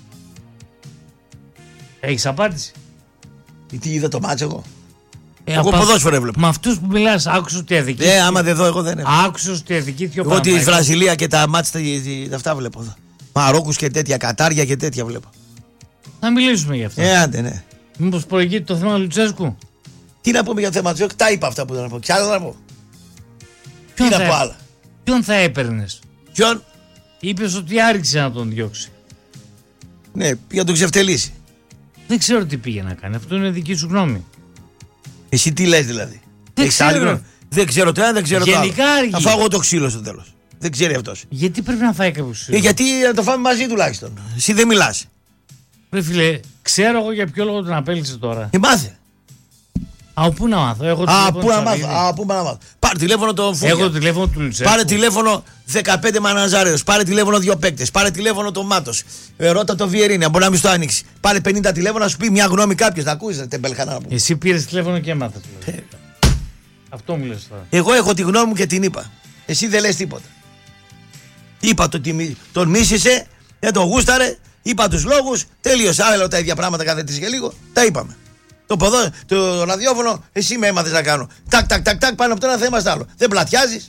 Έχεις απάντηση? Τι είδα το μάτσο εγώ? Ε, εγώ ποδόσφαιρο έβλεπα. Με αυτούς που μιλάς, άκουσες ότι αδικεί. Ε, άμα δεν δω, εγώ δεν έβλεπα. Άκουσες ότι αδικεί δύο πράγματα. Εγώ τη Βραζιλία και τα μάτσα αυτά βλέπω. Μαρόκους και τέτοια, Κατάρια και τέτοια βλέπω. Να μιλήσουμε γι' αυτό. Ε, άντε, ναι. Μήπως προηγείται το θέμα του Λουτσέσκου? Τι να πούμε για το θέμα του Λουτσέσκου? Τα είπα αυτά που θέλω να πω. Κι άλλο να πω. Ποιον Τι θα, να πω άλλα? Ποιον θα έπαιρνες? Ποιον? Είπες ότι άργησε να τον διώξει. Ναι, πήγε να τον ξεφτελίσει. Δεν ξέρω τι πήγε να κάνει. Αυτό είναι δική σου γνώμη. Εσύ τι λες δηλαδή? Δεν ξέρω. Δεν ξέρω το ένα, δεν ξέρω Γενικά το άλλο. Αργεί. Θα φάω εγώ το ξύλο στο τέλος. Δεν ξέρει αυτός. Γιατί πρέπει να φάει κάποιο ξύλο? Ε, γιατί να το φάμε μαζί τουλάχιστον. Εσύ δεν μιλάς. Ρε φίλε, ξέρω εγώ για ποιο λόγο τον απέλησε τώρα. Ε, μάθε. Α, πού να μάθω? Έχω Α, πού να μάθω? Α, πού να μάθω? Πάρε τηλέφωνο τον Φούγια. Έχω τηλέφωνο του Λουτσέσκου. Πάρε τηλέφωνο δεκαπέντε Μαναζάρεδος. Πάρε τηλέφωνο δύο παίκτες. Πάρε τηλέφωνο τον Μάτος. Ε, ρώτα το Βιερίνη, μπορεί να μην στο άνοιξει. Πάρε πενήντα τηλέφωνα να σου πει μια γνώμη κάποιος. Να ακούεις, τεμπελχανά να πούμε. Εσύ πήρες τηλέφωνο και έμαθες. Ε. Αυτό μου λες τώρα. Εγώ έχω τη γνώμη μου και την είπα. Εσύ δεν λες τίποτα. Είπα το ότι τον μίσησε, δεν τον γούσταρε, Είπα τους λόγους, τέλειωσα. Άλλο τα ίδια πράγματα κάθε τρεις και λίγο. Τα είπαμε. Το ποδό, το ραδιόφωνο, εσύ με έμαθες να κάνω. Τάκ, τάκ, τάκ, τάκ, πάνω από το ένα θέμα στο άλλο. Δεν πλατιάζεις.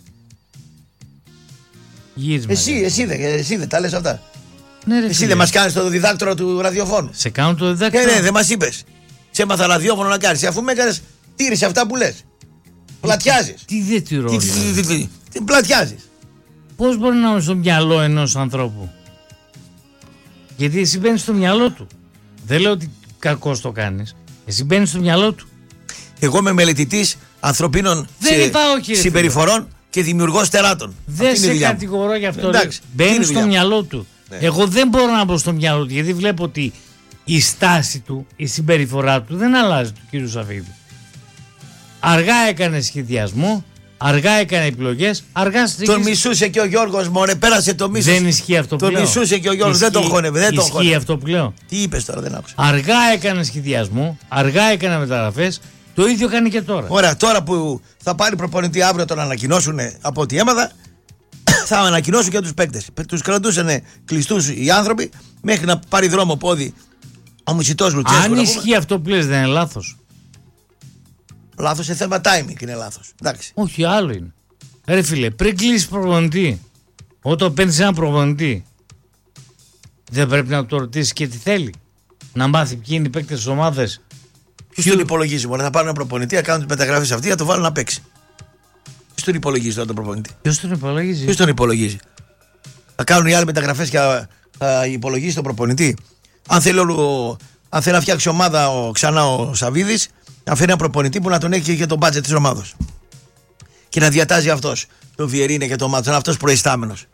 Γύρισμα, εσύ, ρε. εσύ, εσύ, εσύ δεν τα λες αυτά. Ναι, ρε, εσύ φίλε. δεν μας κάνεις το διδάκτορο του ραδιοφώνου. Σε κάνω το διδάκτορο. Ναι, ναι, δεν μας είπες. Σε έμαθα ραδιόφωνο να κάνεις. Αφού με έκανες, τήρησε αυτά που λες. Πλατιάζεις. Τι δεν τηρώ. Τι, τι, τι, τι, τι πλατιάζεις. Πώς μπορεί να είναι στο μυαλό ενός ανθρώπου? Γιατί εσύ μπαίνεις στο μυαλό του. Δεν λέω ότι κακώς το κάνεις. Εσύ μπαίνεις στο μυαλό του. Εγώ είμαι μελετητής ανθρωπίνων Δεν σε- είπα όχι, ρε συμπεριφορών και δημιουργός τεράτων. Δεν Αυτή είναι η σε δουλειά μου. κατηγορώ γι' αυτό. Εντάξει, ρε. τι είναι η Μπαίνεις στο δουλειά μου. μυαλό του. Ναι. Εγώ δεν μπορώ να μπω στο μυαλό του, γιατί βλέπω ότι η στάση του, η συμπεριφορά του δεν αλλάζει του κύριου Σαββίδη. Αργά έκανε σχεδιασμό, αργά έκανε επιλογές, αργά στρίγγισε. Τον μισούσε και ο Γιώργος, μωρέ, πέρασε το μίσος. Δεν ισχύει αυτό που Τον λέω. μισούσε και ο Γιώργος, δεν τον Ισχύει- χώνευε. Δεν τον Ισχύει χώνευε. αυτό που λέω. Τι είπες τώρα, δεν άκουσα. Αργά έκανε σχεδιασμό, αργά έκανε μεταγραφές, το ίδιο κάνει και τώρα. Ωραία, τώρα που θα πάρει προπονητή αύριο, τον ανακοινώσουν από ό,τι έμαθα, θα ανακοινώσουν και τους παίκτες. Τους κρατούσαν κλειστούς οι άνθρωποι μέχρι να πάρει δρόμο πόδι ο μισητός Λουτσέσκου. Αν να πούμε. ισχύει αυτό που λες, δεν είναι λάθος. Λάθος σε θέμα timing είναι λάθος. Εντάξει. Όχι, άλλο είναι. Ρε φίλε, πριν κλείσει προπονητή, όταν παίρνει ένα προπονητή, δεν πρέπει να το ρωτήσει και τι θέλει. Να μάθει ποιοι είναι οι παίκτες της ομάδας. Ποιος τον υπολογίζει, μπορεί να πάρουν ένα προπονητή, να κάνουν τις μεταγραφές αυτή, να το βάλουν να παίξει. Ποιος τον υπολογίζει τώρα τον προπονητή. Ποιος τον υπολογίζει. Ποιος τον υπολογίζει. Θα κάνουν οι άλλοι μεταγραφές και θα, θα υπολογίσει τον προπονητή. Αν θέλει, όλο, αν θέλει να φτιάξει ομάδα ο, ξανά ο Σαββίδης, να φέρει ένα προπονητή που να τον έχει και τον μπάτζετ της ομάδας. Και να διατάζει αυτός το Βιερίνε και το Μάτσο, να αυτός προϊστάμενος.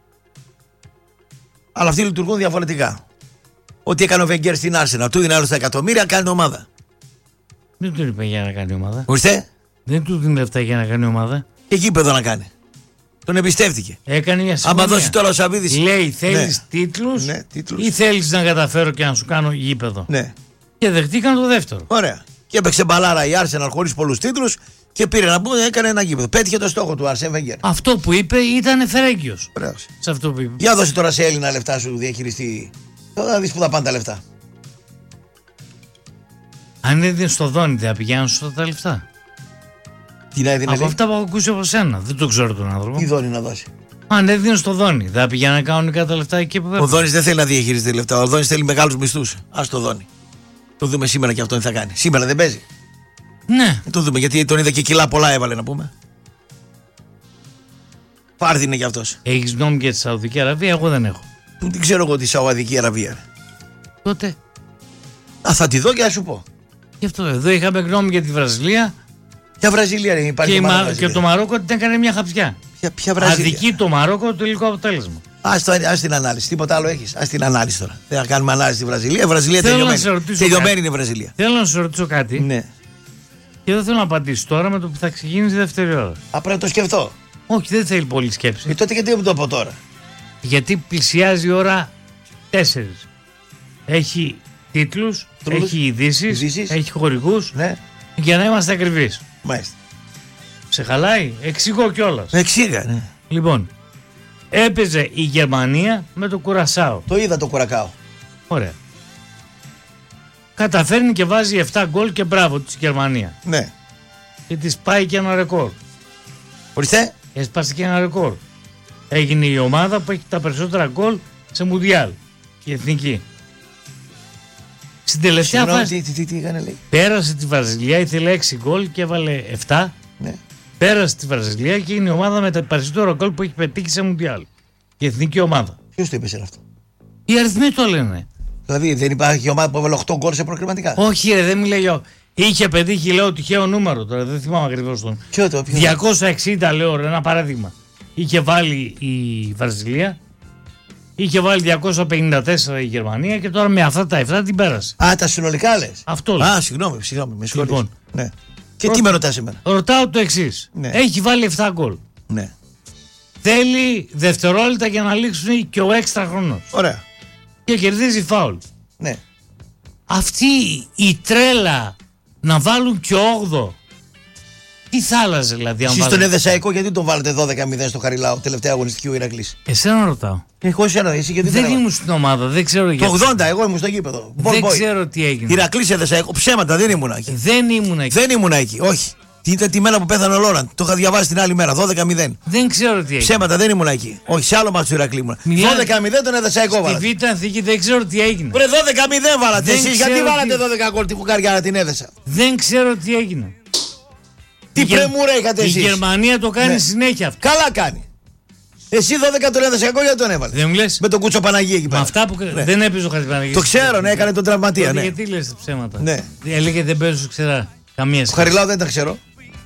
Αλλά αυτοί λειτουργούν διαφορετικά. Ό,τι έκανε ο Βεγγέρ στην Άρσενα, του δίνει άλλο στα εκατομμύρια, κάνει ομάδα. Δεν του είπε για να κάνει ομάδα. Ορίστε. Δεν του δίνει λεφτά για να κάνει ομάδα. Και γήπεδο να κάνει. Τον εμπιστεύτηκε. Έκανε μια συμφωνία. Άμα δώσει τώρα ο Σαββίδης. Λέει, θέλεις Ναι. τίτλους, Ναι, τίτλους. ή θέλεις να καταφέρω και να σου κάνω γήπεδο. Ναι. Και δεχτήκαν το δεύτερο. Ωραία. Και έπαιξε μπαλάρα η Arsenal χωρίς πολλούς τίτλους και πήρε να πούμε, έκανε ένα γήπεδο. Πέτυχε το στόχο του Αρσέν Βεγγέρ. Αυτό που είπε ήταν φερέγγιος. Ωραίος. Σε αυτό που είπε. Για δώσε τώρα σε Έλληνα λεφτά σου διαχειριστή. Τώρα θα δεις που θα πάνε τα λεφτά. Αν έδινε στο Δόνι, δεν θα πηγαίνουν σωστά τα λεφτά. Τι να έδινε, Από λέει? αυτά που έχω ακούσει από σένα. Δεν το ξέρω τον άνθρωπο. Τι Δόνι να δώσει. Αν έδινε στο Δόνι, δεν θα πηγαίνουν κανονικά τα λεφτά εκεί που Ο πρέπει. Δόνης δεν θέλει να διαχειριστεί λεφτά. Ο Δόνης θέλει μεγάλους μισθούς. Ας το Δόνι. Το δούμε σήμερα και αυτό τι θα κάνει. Σήμερα δεν παίζει. Ναι. Το δούμε γιατί τον είδα και κιλά πολλά έβαλε να πούμε. Πάρδι είναι κι αυτός. Έχεις γνώμη για τη Σαουδική Αραβία, εγώ δεν έχω. Που την ξέρω εγώ τη Σαουδική Αραβία. ρε. Τότε. Α, θα τη δω και θα σου πω. Γι' αυτό εδώ είχαμε γνώμη για τη Βραζιλία. Ποια Βραζιλία είναι, υπάρχει Και, η ομάδα Μα- Βραζιλία. και το Μαρόκο την έκανε μια χαψιά. Ποια, ποια Βραζιλία. Αδική το Μαρόκο το τελικό αποτέλεσμα. Ας, το, ας την ανάλυση. Τίποτα άλλο έχεις. Ας την ανάλυση τώρα. Δεν θα κάνουμε ανάλυση στη Βραζιλία. Η Βραζιλία Θέλω να τελειωμένη. σε ρωτήσω Τελειωμένη κάτι. είναι η Βραζιλία. Θέλω να σου ρωτήσω κάτι. Ναι. Και δεν θέλω να απαντήσω τώρα με το που θα ξεκινήσει η δεύτερη ώρα. Α, πρέπει να το σκεφτώ. Όχι, δεν θέλει πολύ σκέψη. Και τότε γιατί δεν μου το πω τώρα. Γιατί πλησιάζει η ώρα τέσσερις. Έχει τίτλους, Τίτλους, έχει ειδήσεις, ειδήσεις. έχει χορηγούς. Ναι. Για να είμαστε ακριβείς. Μάλιστα. Σε χαλάει, εξηγώ κιόλας. Εξήγα, ναι. Λοιπόν, έπαιζε η Γερμανία με το Κουρασάο. Το είδα το Κουρακάο. Ωραία. Καταφέρνει και βάζει επτά γκολ και μπράβο της Γερμανία. Ναι. Και της πάει και ένα ρεκόρ. Ορίστε. Έσπασε και ένα ρεκόρ. Έγινε η ομάδα που έχει τα περισσότερα γκολ σε Μουντιάλ. Η εθνική. Στην τελευταία Συγγνώμη, φάση τι, τι, τι, τι έκανε, λέει. πέρασε τη Βραζιλία, ήθελε έξι γκολ και έβαλε επτά. Ναι. Πέρασε τη Βραζιλία και είναι η ομάδα με τα περισσότερα γκολ που έχει πετύχει σε Μουντιάλ. Η εθνική ομάδα. Ποιος το είπε σε αυτό. Οι αριθμοί το λένε. Δηλαδή δεν υπάρχει ομάδα που έβαλε οκτώ γκολ σε προκριματικά. Όχι, ρε, δεν μιλάει για. Είχε πετύχει, λέω, τυχαίο νούμερο τώρα, δεν θυμάμαι ακριβώς τον. Ποιο το, ποιο. διακόσια εξήντα, λέω, ρε, ένα παράδειγμα. Είχε βάλει η Βραζιλία, είχε βάλει διακόσια πενήντα τέσσερα η Γερμανία και τώρα με αυτά τα επτά την πέρασε. Α, τα συνολικά λες. Αυτό λέω. Α, συγγνώμη, συγγνώμη, με συγχωρείς. Λοιπόν. Ναι. Και Ρω- τι με ρωτάς εμένα. Ρωτάω το εξής. Ναι. Έχει βάλει επτά γκολ. Ναι. Θέλει δευτερόλεπτα για να λήξουν και ο έξτρα χρόνος. Ωραία. Και κερδίζει φάουλ. Ναι. Αυτή η τρέλα να βάλουν και όγδο Τι θα άλλαζε δηλαδή? Εσείς στον Εδεσσαϊκό γιατί τον βάλετε δώδεκα μηδέν στο Χαριλάου, τελευταία αγωνιστική ο Ηρακλής? Εσένα ρωτάω. Εγώ εσένα, εσύ γιατί δεν ήμουν στην ομάδα, δεν ξέρω γιατί. Το ογδόντα, εγώ ήμουν στο γήπεδο. Δεν boy. ξέρω τι έγινε. Ηρακλής Εδεσσαϊκό, ψέματα, δεν ήμουν εκεί. Δεν ήμουν εκεί. Δεν ήμουν εκεί, όχι. Ήταν τη μέρα που πέθανε ο Λόραντ. Το είχα διαβάσει την άλλη μέρα, δώδεκα μηδέν. Δεν ξέρω τι έγινε. Ψέματα, δεν ήμουν εκεί. Όχι, σε άλλο μάτσο του Ηρακλή ήμουν. δώδεκα μηδέν τον Εδεσσαϊκό βάλατε. Στη Β' Αθηνική δεν ξέρω τι έγινε. Βρε δώδεκα μηδέν βάλατε εσείς, γιατί βάλατε δώδεκα γκολ τη φουκαριά την έδεσα? Δεν ξέρω τι έγινε. Τι πρεμούρα είχατε εσείς? Η Γερμανία το κάνει ναι. συνέχεια αυτό. Καλά κάνει. Εσύ δώδεκα τον Εδεσσαϊκό γιατί τον έβαλε? Δεν μου λες. Με τον Κούτσο Παναγία εκεί πέρα. Αυτά που ναι. δεν έπαιζε ο Χατζηπαναγίας. Το ξέρω, ναι, έκανε τον τραυματία. Ναι. Γιατί λες ψέματα? Ναι. Έλεγε δεν παίζω ξερά. Καμία σχέση. Ο Χαριλάου δεν τα ξέρω.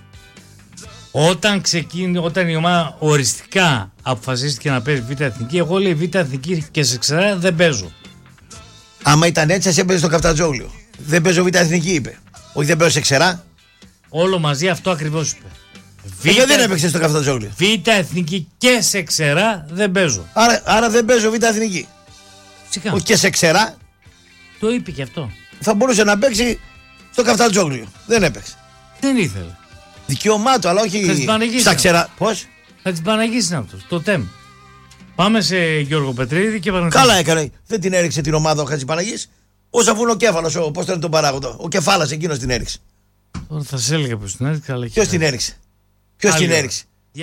Όταν ξεκίνησε, όταν η ομάδα οριστικά αποφασίστηκε να παίζει Β' Εθνική, εγώ λέει Β' Εθνική και σε ξερά δεν παίζω. Άμα ήταν έτσι, σας έπαιζε στο Καφτατζόγλιο. Δεν παίζω Β' Εθνική, είπε. Όχι, δεν παίζω σε ξερά. Όλο μαζί αυτό ακριβώς είπε. Β' γιατί δεν έπαιξε στο Καφτατζόγλιο? Β' Εθνική και σε ξερά δεν παίζω. Άρα, άρα δεν παίζω Β' Εθνική. Φυσικά. Όχι και σε ξερά. Το είπε και αυτό. Θα μπορούσε να παίξει στο Καφτατζόγλιο. Δεν έπαιξε. Δεν ήθελε. Δικαίωμά του, αλλά όχι στα ξερά. Πώς? Θα την Παναγίσει αυτό. Το τέμ. Πάμε σε Γιώργο Πετρίδη και Παναγιώτη. Καλά έκανε. Δεν την έριξε την ομάδα ο Χατζηπαναγής. Όσα αφού είναι ο κέφαλος, ο, πώς τον παράγοντα. Ο κεφάλας εκείνος την έριξε. Τώρα θα σε έλεγα πως την έριξε. Ποιος την έριξε? Ποιος την έριξε?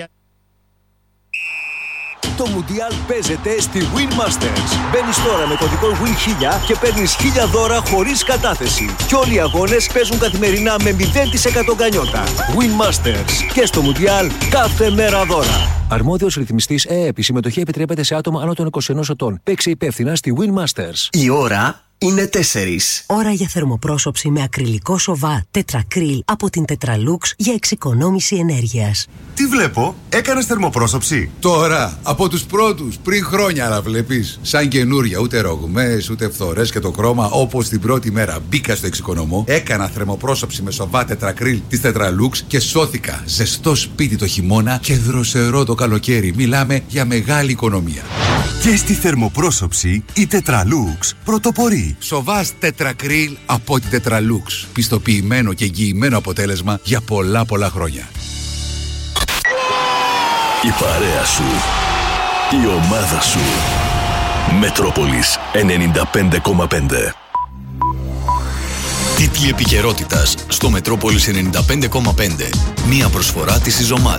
Το Μουντιάλ παίζεται στη Win Masters. Μπαίνεις τώρα με κωδικό Win χίλια και παίρνεις χίλια δώρα χωρίς κατάθεση. Και όλοι οι αγώνες παίζουν καθημερινά με μηδέν τοις εκατό γκανιότα. Win Masters. Και στο Μουντιάλ κάθε μέρα δώρα. Αρμόδιος ρυθμιστής ΕΕΠ. Η συμμετοχή επιτρέπεται σε άτομα άνω των είκοσι ενός ετών. Παίξε υπεύθυνα στη Win Masters. Η ώρα είναι τέσσερις. Ώρα για θερμοπρόσωψη με ακριλικό σοβά τετρακρίλ από την Tetralux για εξοικονόμηση ενέργειας. Τι βλέπω, έκανες θερμοπρόσωψη? Τώρα, από τους πρώτους, πριν χρόνια, αλλά βλέπεις. Σαν καινούρια, ούτε ρογμές, ούτε φθορές και το χρώμα, όπως την πρώτη μέρα μπήκα στο εξοικονομώ, έκανα θερμοπρόσωψη με σοβά τετρακρίλ της Tetralux και σώθηκα. Ζεστό σπίτι το χειμώνα και δροσερό το καλοκαίρι. Μιλάμε για μεγάλη οικονομία. Και στη θερμοπρόσωψη η Tetralux πρωτοπορεί. Σοβάς τετρακρίλ από την Tetralux. Πιστοποιημένο και εγγυημένο αποτέλεσμα για πολλά πολλά χρόνια. Η παρέα σου. Η ομάδα σου. Μετρόπολης ενενήντα πέντε κόμμα πέντε. Τίτλοι επικαιρότητας στο Μετρόπολης ενενήντα πέντε κόμμα πέντε. Μία προσφορά της Ιζωμάτ.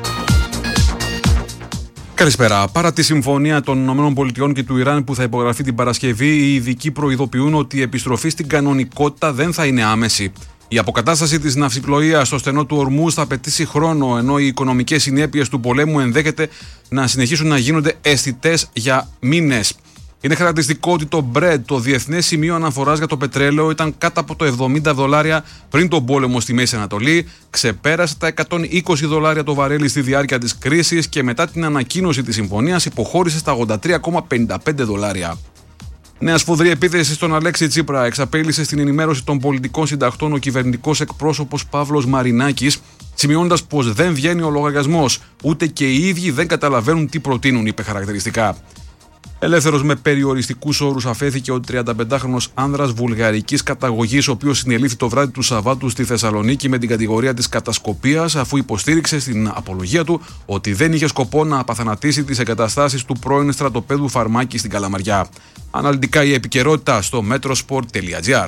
Καλησπέρα. Παρά τη συμφωνία των ΗΠΑ και του Ιράν που θα υπογραφεί την Παρασκευή, οι ειδικοί προειδοποιούν ότι η επιστροφή στην κανονικότητα δεν θα είναι άμεση. Η αποκατάσταση της ναυσιπλοείας στο στενό του Ορμούζ θα απαιτήσει χρόνο, ενώ οι οικονομικές συνέπειες του πολέμου ενδέχεται να συνεχίσουν να γίνονται αισθητές για μήνες. Είναι χαρακτηριστικό ότι το Brent, το διεθνές σημείο αναφοράς για το πετρέλαιο, ήταν κάτω από το εβδομήντα δολάρια πριν τον πόλεμο στη Μέση Ανατολή, ξεπέρασε τα εκατόν είκοσι δολάρια το βαρέλι στη διάρκεια της κρίσης και μετά την ανακοίνωση της συμφωνίας υποχώρησε στα ογδόντα τρία κόμμα πενήντα πέντε δολάρια. Νέα σφοδρή επίθεση στον Αλέξη Τσίπρα εξαπέλυσε στην ενημέρωση των πολιτικών συντακτών ο κυβερνητικός εκπρόσωπος Παύλος Μαρινάκης, σημειώνοντας πως δεν βγαίνει ο λογαριασμός, ούτε και οι ίδιοι δεν καταλαβαίνουν τι προτείνουν, είπε χαρακτηριστικά. Ελεύθερος με περιοριστικούς όρους αφέθηκε ο τριανταπεντάχρονος άνδρας βουλγαρικής καταγωγής, ο οποίος συνελήφθη το βράδυ του Σαββάτου στη Θεσσαλονίκη με την κατηγορία της κατασκοπίας, αφού υποστήριξε στην απολογία του ότι δεν είχε σκοπό να απαθανατήσει τις εγκαταστάσεις του πρώην στρατοπέδου Φαρμάκη στην Καλαμαριά. Αναλυτικά η επικαιρότητα στο metrosport τελεία gr.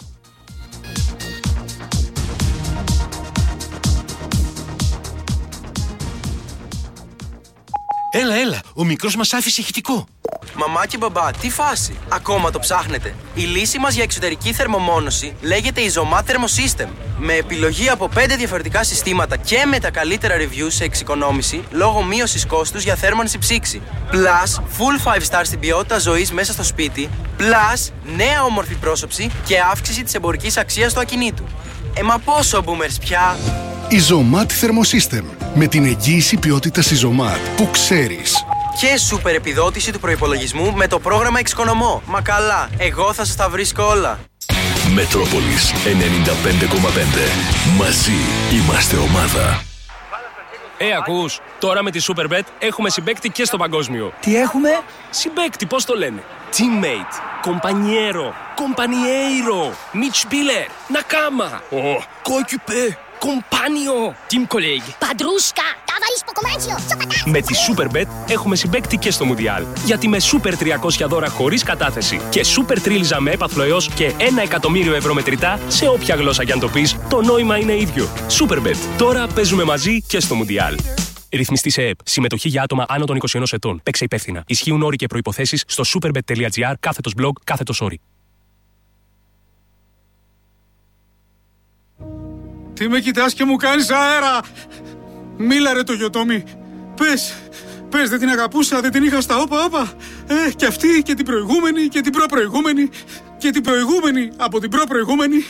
Έλα, έλα, ο μικρός μας άφησε ηχητικό. Μαμά και μπαμπά, τι φάση. Ακόμα το ψάχνετε? Η λύση μας για εξωτερική θερμομόνωση λέγεται Izomat Thermosystem. Με επιλογή από πέντε διαφορετικά συστήματα και με τα καλύτερα reviews σε εξοικονόμηση λόγω μείωσης κόστους για θέρμανση ψήξη. Plus, full five star στην ποιότητα ζωής μέσα στο σπίτι. Plus, νέα όμορφη πρόσωψη και αύξηση της εμπορικής αξίας του ακινήτου. Ε, μα πόσο boomers πια. Izomat Thermosystem. Με την εγγύηση ποιότητας Izomat που ξέρεις. Και σούπερ επιδότηση του προϋπολογισμού με το πρόγραμμα Εξοικονομώ. Μα καλά, εγώ θα σας τα βρίσκω όλα. Μετρόπολης ενενήντα πέντε κόμμα πέντε. Μαζί είμαστε ομάδα. Ε, ακούς, τώρα με τη Superbet έχουμε συμπαίκτη και στο παγκόσμιο. Τι έχουμε? Συμπαίκτη, πώς το λένε? Teammate, compañero, compañeiro, Mitspieler, Nakama. Oh, coéquipier, Compagno, team colleague. Padrusca, ταβαλείς ποκομάτσιο, Με τη Superbet έχουμε συμπαίκτη και στο Μουντιάλ. Γιατί με Super τριακόσια δώρα χωρίς κατάθεση και Super τρίλιζα με έπαθλο έως και ένα εκατομμύριο ευρώ μετρητά σε όποια γλώσσα κι αν το πεις, το νόημα είναι ίδιο. Superbet. Τώρα παίζουμε μαζί και στο Μουντιάλ. Ρυθμιστή σε ΕΕΠ. Συμμετοχή για άτομα άνω των είκοσι ενός ετών. Παίξε υπεύθυνα. Ισχύουν όροι και προϋποθέσεις στο superbet.gr κάθετος blog κάθετος όροι. Τι με κοιτάς και μου κάνεις αέρα! Μίλα ρε το Γιωτόμι. Πες, πες δεν την αγαπούσα, δεν την είχα στα όπα όπα. Ε, και αυτή και την προηγούμενη και την προπροηγούμενη και την προηγούμενη από την προπροηγούμενη.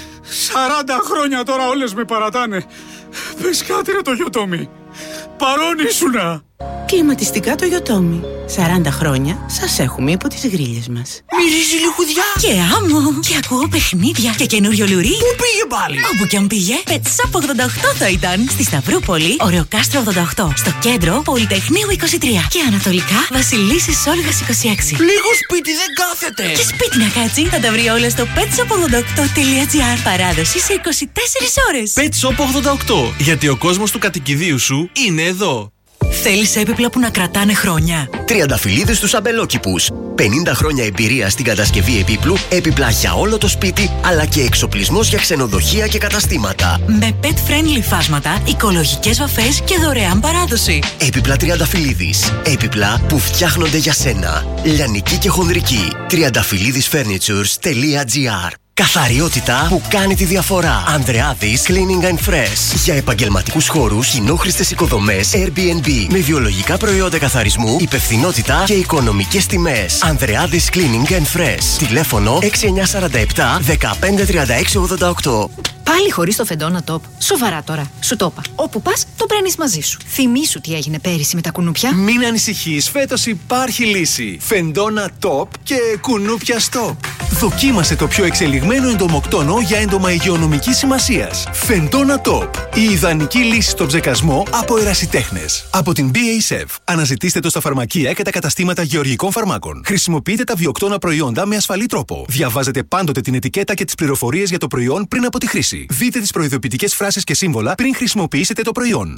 Σαράντα χρόνια τώρα όλες με παρατάνε. Πες κάτι ρε το Γιωτόμι. Παρόν ήσουνα. Κλιματιστικά το Γιωτόμι. σαράντα χρόνια σας έχουμε υπό τις γρίλες μας. Μυρίζει λιχουδιά. Και άμμο. Και ακούω παιχνίδια. Και καινούριο λουρί. Πού πήγε πάλι? Όπου κι αν πήγε. Pet Shop ογδόντα οκτώ θα ήταν. Στη Σταυρούπολη, Ωρεοκάστρο ογδόντα οκτώ. Στο κέντρο, Πολυτεχνείου είκοσι τρία. Και ανατολικά, Βασιλίσσης Όλγας είκοσι έξι. Λίγο σπίτι δεν κάθεται. Και σπίτι να κάτσει. Θα τα βρει όλα στο πετ σοπ ογδόντα οκτώ τελεία τζι άρ. Παράδοση σε είκοσι τέσσερις ώρες. Pet Shop ογδόντα οκτώ. Γιατί ο κόσμος του κατοικιδίου σου είναι εδώ. Θέλεις έπιπλα που να κρατάνε χρόνια? Τριανταφυλλίδες στους αμπελόκηπους. πενήντα χρόνια εμπειρία στην κατασκευή επίπλου, έπιπλα για όλο το σπίτι, αλλά και εξοπλισμός για ξενοδοχεία και καταστήματα. Με pet-friendly φάσματα, οικολογικές βαφές και δωρεάν παράδοση. Έπιπλα Τριανταφυλλίδης. Έπιπλα που φτιάχνονται για σένα. Λιανική και χονδρική. τριανταφυλλίδης φέρνιτσουρς τελεία τζι άρ. Καθαριότητα που κάνει τη διαφορά. Ανδρεάδης Cleaning and Fresh. Για επαγγελματικούς χώρους, κοινόχρηστες οικοδομές, Airbnb. Με βιολογικά προϊόντα καθαρισμού, υπευθυνότητα και οικονομικές τιμές. Ανδρεάδης Cleaning and Fresh. Τηλέφωνο έξι εννιά τέσσερα επτά δεκαπέντε τριάντα έξι ογδόντα οκτώ. Πάλι χωρίς το Φεντόνα Top. Σοβαρά τώρα. Σου το είπα. Όπου πας, το παίρνεις μαζί σου. Θυμήσου τι έγινε πέρυσι με τα κουνούπια. Μην ανησυχείς, φέτος υπάρχει λύση. Φεντόνα Top και κουνούπια Stop. Δοκίμασε το πιο εξελιγμένο εντομοκτόνο για έντομα υγειονομικής σημασίας. Φεντόνα Top. Η ιδανική λύση στον ψεκασμό από ερασιτέχνες. Από την μπι έι σι εφ. Αναζητήστε το στα φαρμακεία και τα καταστήματα γεωργικών φαρμάκων. Χρησιμοποιείτε τα βιοκτώνα προϊόντα με ασφαλή τρόπο. Διαβάζετε πάντοτε την ετικέτα και τις πληροφορίες για το προϊόν πριν από τη χρήση. Δείτε τις προειδοποιητικές φράσεις και σύμβολα πριν χρησιμοποιήσετε το προϊόν.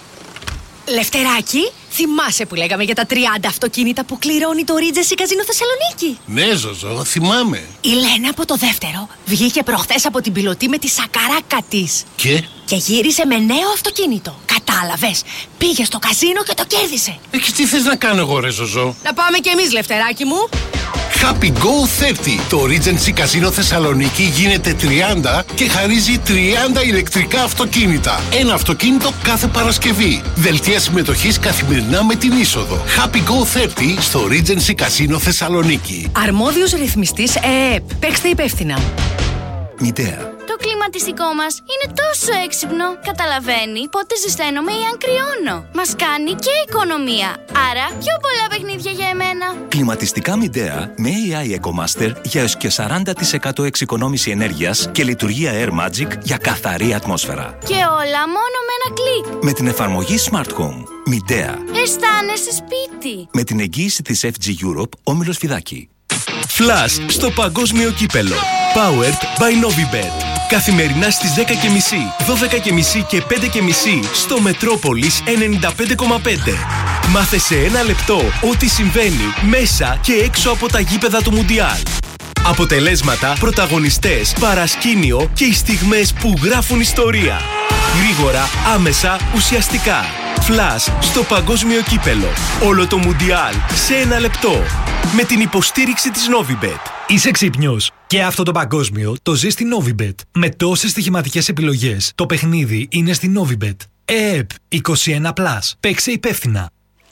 Λευτεράκι, θυμάσαι που λέγαμε για τα τριάντα αυτοκίνητα που κληρώνει το Regency Casino Θεσσαλονίκη? Ναι, Ζωζό, θυμάμαι. Η Λένα από το δεύτερο βγήκε προχθές από την πιλωτή με τη σακαράκα της. Και? Και γύρισε με νέο αυτοκίνητο. Κατάλαβες. Πήγε στο καζίνο και το κέρδισε. Ε, και τι θες να κάνω εγώ, ρε Ζωζό? Να πάμε κι εμείς, Λευτεράκι μου. Happy Go τριάντα. Το Regency Casino Θεσσαλονίκη γίνεται τριάντα και χαρίζει τριάντα ηλεκτρικά αυτοκίνητα. Ένα αυτοκίνητο κάθε Παρασκευή. Δελτία συμμετοχής καθημερινά με την είσοδο. Happy Go τριάντα στο Regency Casino Θεσσαλονίκη. Αρμόδιος ρυθμιστής ΕΕΠ. Παίξτε υπεύθυνα. Μητέα. Το κλιματιστικό μας είναι τόσο έξυπνο. Καταλαβαίνει πότε ζεσταίνομαι ή αν κρυώνω. Μας κάνει και οικονομία. Άρα πιο πολλά παιχνίδια για εμένα. Κλιματιστικά Midea με έι άι EcoMaster για έως και σαράντα τοις εκατό εξοικονόμηση ενέργειας και λειτουργία Air Magic για καθαρή ατμόσφαιρα. Και όλα μόνο με ένα κλικ. Με την εφαρμογή Smart Home. Midea. Αισθάνεσαι σπίτι. Με την εγγύηση της εφ τζι Europe, Όμιλος Φιδάκη. Flash στο παγκόσμιο κύπελο. Powered by Novibet. Καθημερινά στις δέκα και μισή, δώδεκα και μισή και πέντε και μισή στο Μετρόπολης ενενήντα πέντε κόμμα πέντε. Μάθε σε ένα λεπτό ό,τι συμβαίνει μέσα και έξω από τα γήπεδα του Μουντιάλ. Αποτελέσματα, πρωταγωνιστές, παρασκήνιο και οι στιγμές που γράφουν ιστορία. Γρήγορα, άμεσα, ουσιαστικά. Flash στο παγκόσμιο κύπελο. Όλο το Μουντιάλ σε ένα λεπτό. Με την υποστήριξη της Novibet. Είσαι ξύπνιος. Και αυτό το παγκόσμιο το ζει στη Novibet. Με τόσες στοιχηματικές επιλογές, το παιχνίδι είναι στη Novibet. ΕΕΠ είκοσι ένα πλας. Παίξε υπεύθυνα.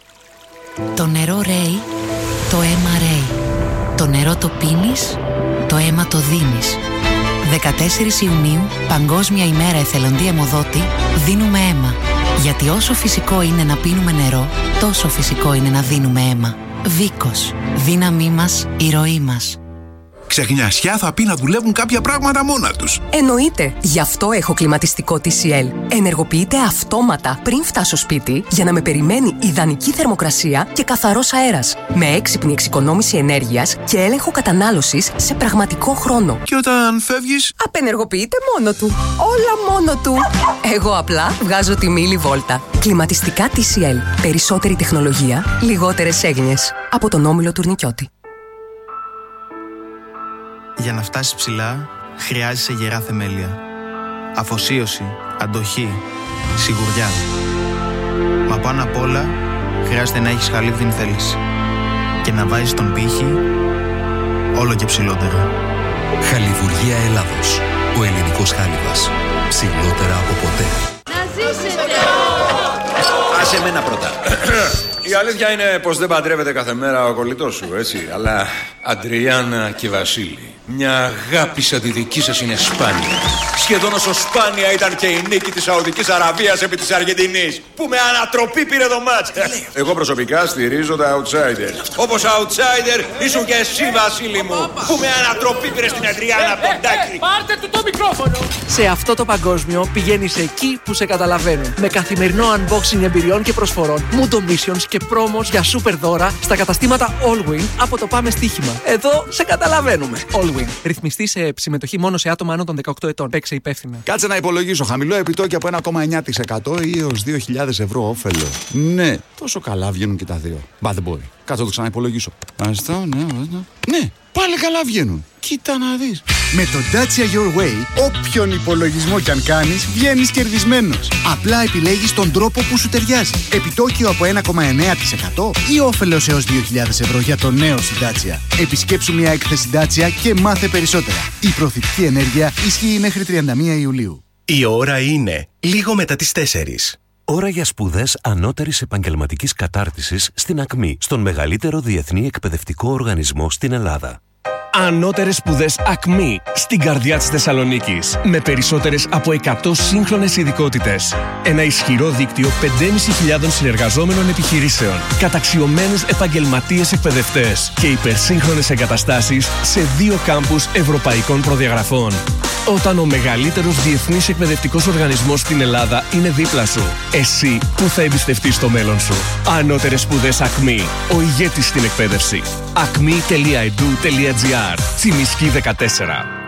Το νερό ρέει, το αίμα ρέει. Το νερό το πίνεις, το αίμα το δίνεις. δεκατέσσερις Ιουνίου, Παγκόσμια ημέρα εθελοντή αιμοδότη, δίνουμε αίμα. Γιατί όσο φυσικό είναι να πίνουμε νερό, τόσο φυσικό είναι να δίνουμε αίμα. Βίκος. Δύναμή μας, η ροή μας. Ξεχνιασιά θα πει να δουλεύουν κάποια πράγματα μόνα τους. Εννοείται. Γι' αυτό έχω κλιματιστικό τι σι ελ. Ενεργοποιείται αυτόματα πριν φτάσω σπίτι για να με περιμένει ιδανική θερμοκρασία και καθαρός αέρας. Με έξυπνη εξοικονόμηση ενέργειας και έλεγχο κατανάλωσης σε πραγματικό χρόνο. Και όταν φεύγεις, απενεργοποιείται μόνο του. Όλα μόνο του. Εγώ απλά βγάζω τη μίλη βόλτα. Κλιματιστικά τι σι ελ. Περισσότερη τεχνολογία, λιγότερες έγνοιες. Από τον Όμιλο Τουρνικιώτη. Για να φτάσεις ψηλά, χρειάζεσαι γερά θεμέλια. Αφοσίωση, αντοχή, σιγουριά. Μα πάνω απ' όλα, χρειάζεται να έχεις χαλίβδιν θέληση. Και να βάζεις τον πύχη όλο και ψηλότερα. Χαλιβουργία Ελλάδος. Ο ελληνικός χάλιβας. Ψηλότερα από ποτέ. Να ζήσετε! Άσε εμένα πρώτα. Η αλήθεια είναι πως δεν παντρεύεται κάθε μέρα ο κολλητός σου, έτσι. Αλλά Αντριάννα και Βασίλη, μια αγάπη σαν τη δική σας είναι σπάνια. Σχεδόν όσο σπάνια ήταν και η νίκη της Σαουδικής Αραβίας επί της Αργεντινής, που με ανατροπή πήρε το μάτς. Εγώ προσωπικά στηρίζω τα outsiders. Όπως outsider ήσουν και εσύ, Βασίλη μου, που με ανατροπή πήρε στην Αντριάννα από τον Τάκη. Πάρτε του το μικρόφωνο! Σε αυτό το παγκόσμιο πηγαίνεις εκεί που σε καταλαβαίνουν. Με καθημερινό unboxing εμπειριών και προσφορών, Mundo Missions και promos για super δώρα στα καταστήματα Allwin από το Πάμε Στοίχημα. Εδώ σε καταλαβαίνουμε. Allwin. Ρυθμιστή σε συμμετοχή μόνο σε άτομα άνω των δεκαοκτώ ετών. Παίξε υπεύθυνα. Κάτσε να υπολογίσω. Χαμηλό επιτόκιο από ένα κόμμα εννιά τοις εκατό ή έως δύο χιλιάδες ευρώ όφελο. Ναι, τόσο καλά βγαίνουν και τα δύο. Bad boy. Κάτσε να το ξαναυπολογίσω. Αυτό, ναι, ναι. Ναι, πάλι καλά βγαίνουν. Κοίτα να δεις. Με το Dacia Your Way, όποιον υπολογισμό κι αν κάνεις, βγαίνεις κερδισμένος. Απλά επιλέγεις τον τρόπο που σου ταιριάζει. Επιτόκιο από ένα κόμμα εννιά τοις εκατό ή όφελος έως δύο χιλιάδες ευρώ για το νέο σου Dacia. Επισκέψου μια έκθεση Dacia και μάθε περισσότερα. Η προθυμική ενέργεια ισχύει μέχρι τριάντα μία Ιουλίου. Η ώρα είναι λίγο μετά τις τέσσερις. Ώρα για σπουδές ανώτερης επαγγελματικής κατάρτισης στην ΑΚΜΗ, στον μεγαλύτερο διεθνή εκπαιδευτικό οργανισμό στην Ελλάδα. Ανώτερες σπουδές ΑΚΜΗ στην καρδιά της Θεσσαλονίκης. Με περισσότερες από εκατό σύγχρονες ειδικότητες. Ένα ισχυρό δίκτυο πέντε χιλιάδες πεντακόσιων συνεργαζόμενων επιχειρήσεων. Καταξιωμένους επαγγελματίες εκπαιδευτές. Και υπερσύγχρονες εγκαταστάσεις σε δύο κάμπους ευρωπαϊκών προδιαγραφών. Όταν ο μεγαλύτερος διεθνής εκπαιδευτικός οργανισμός στην Ελλάδα είναι δίπλα σου, εσύ που θα εμπιστευτείς το μέλλον σου. Ανώτερες σπουδές ΑΚΜΗ. Ο ηγέτης στην εκπαίδευση. ακμή τελεία ι ντι ου τελεία τζι άρ. Τσιμισκή δεκατέσσερα.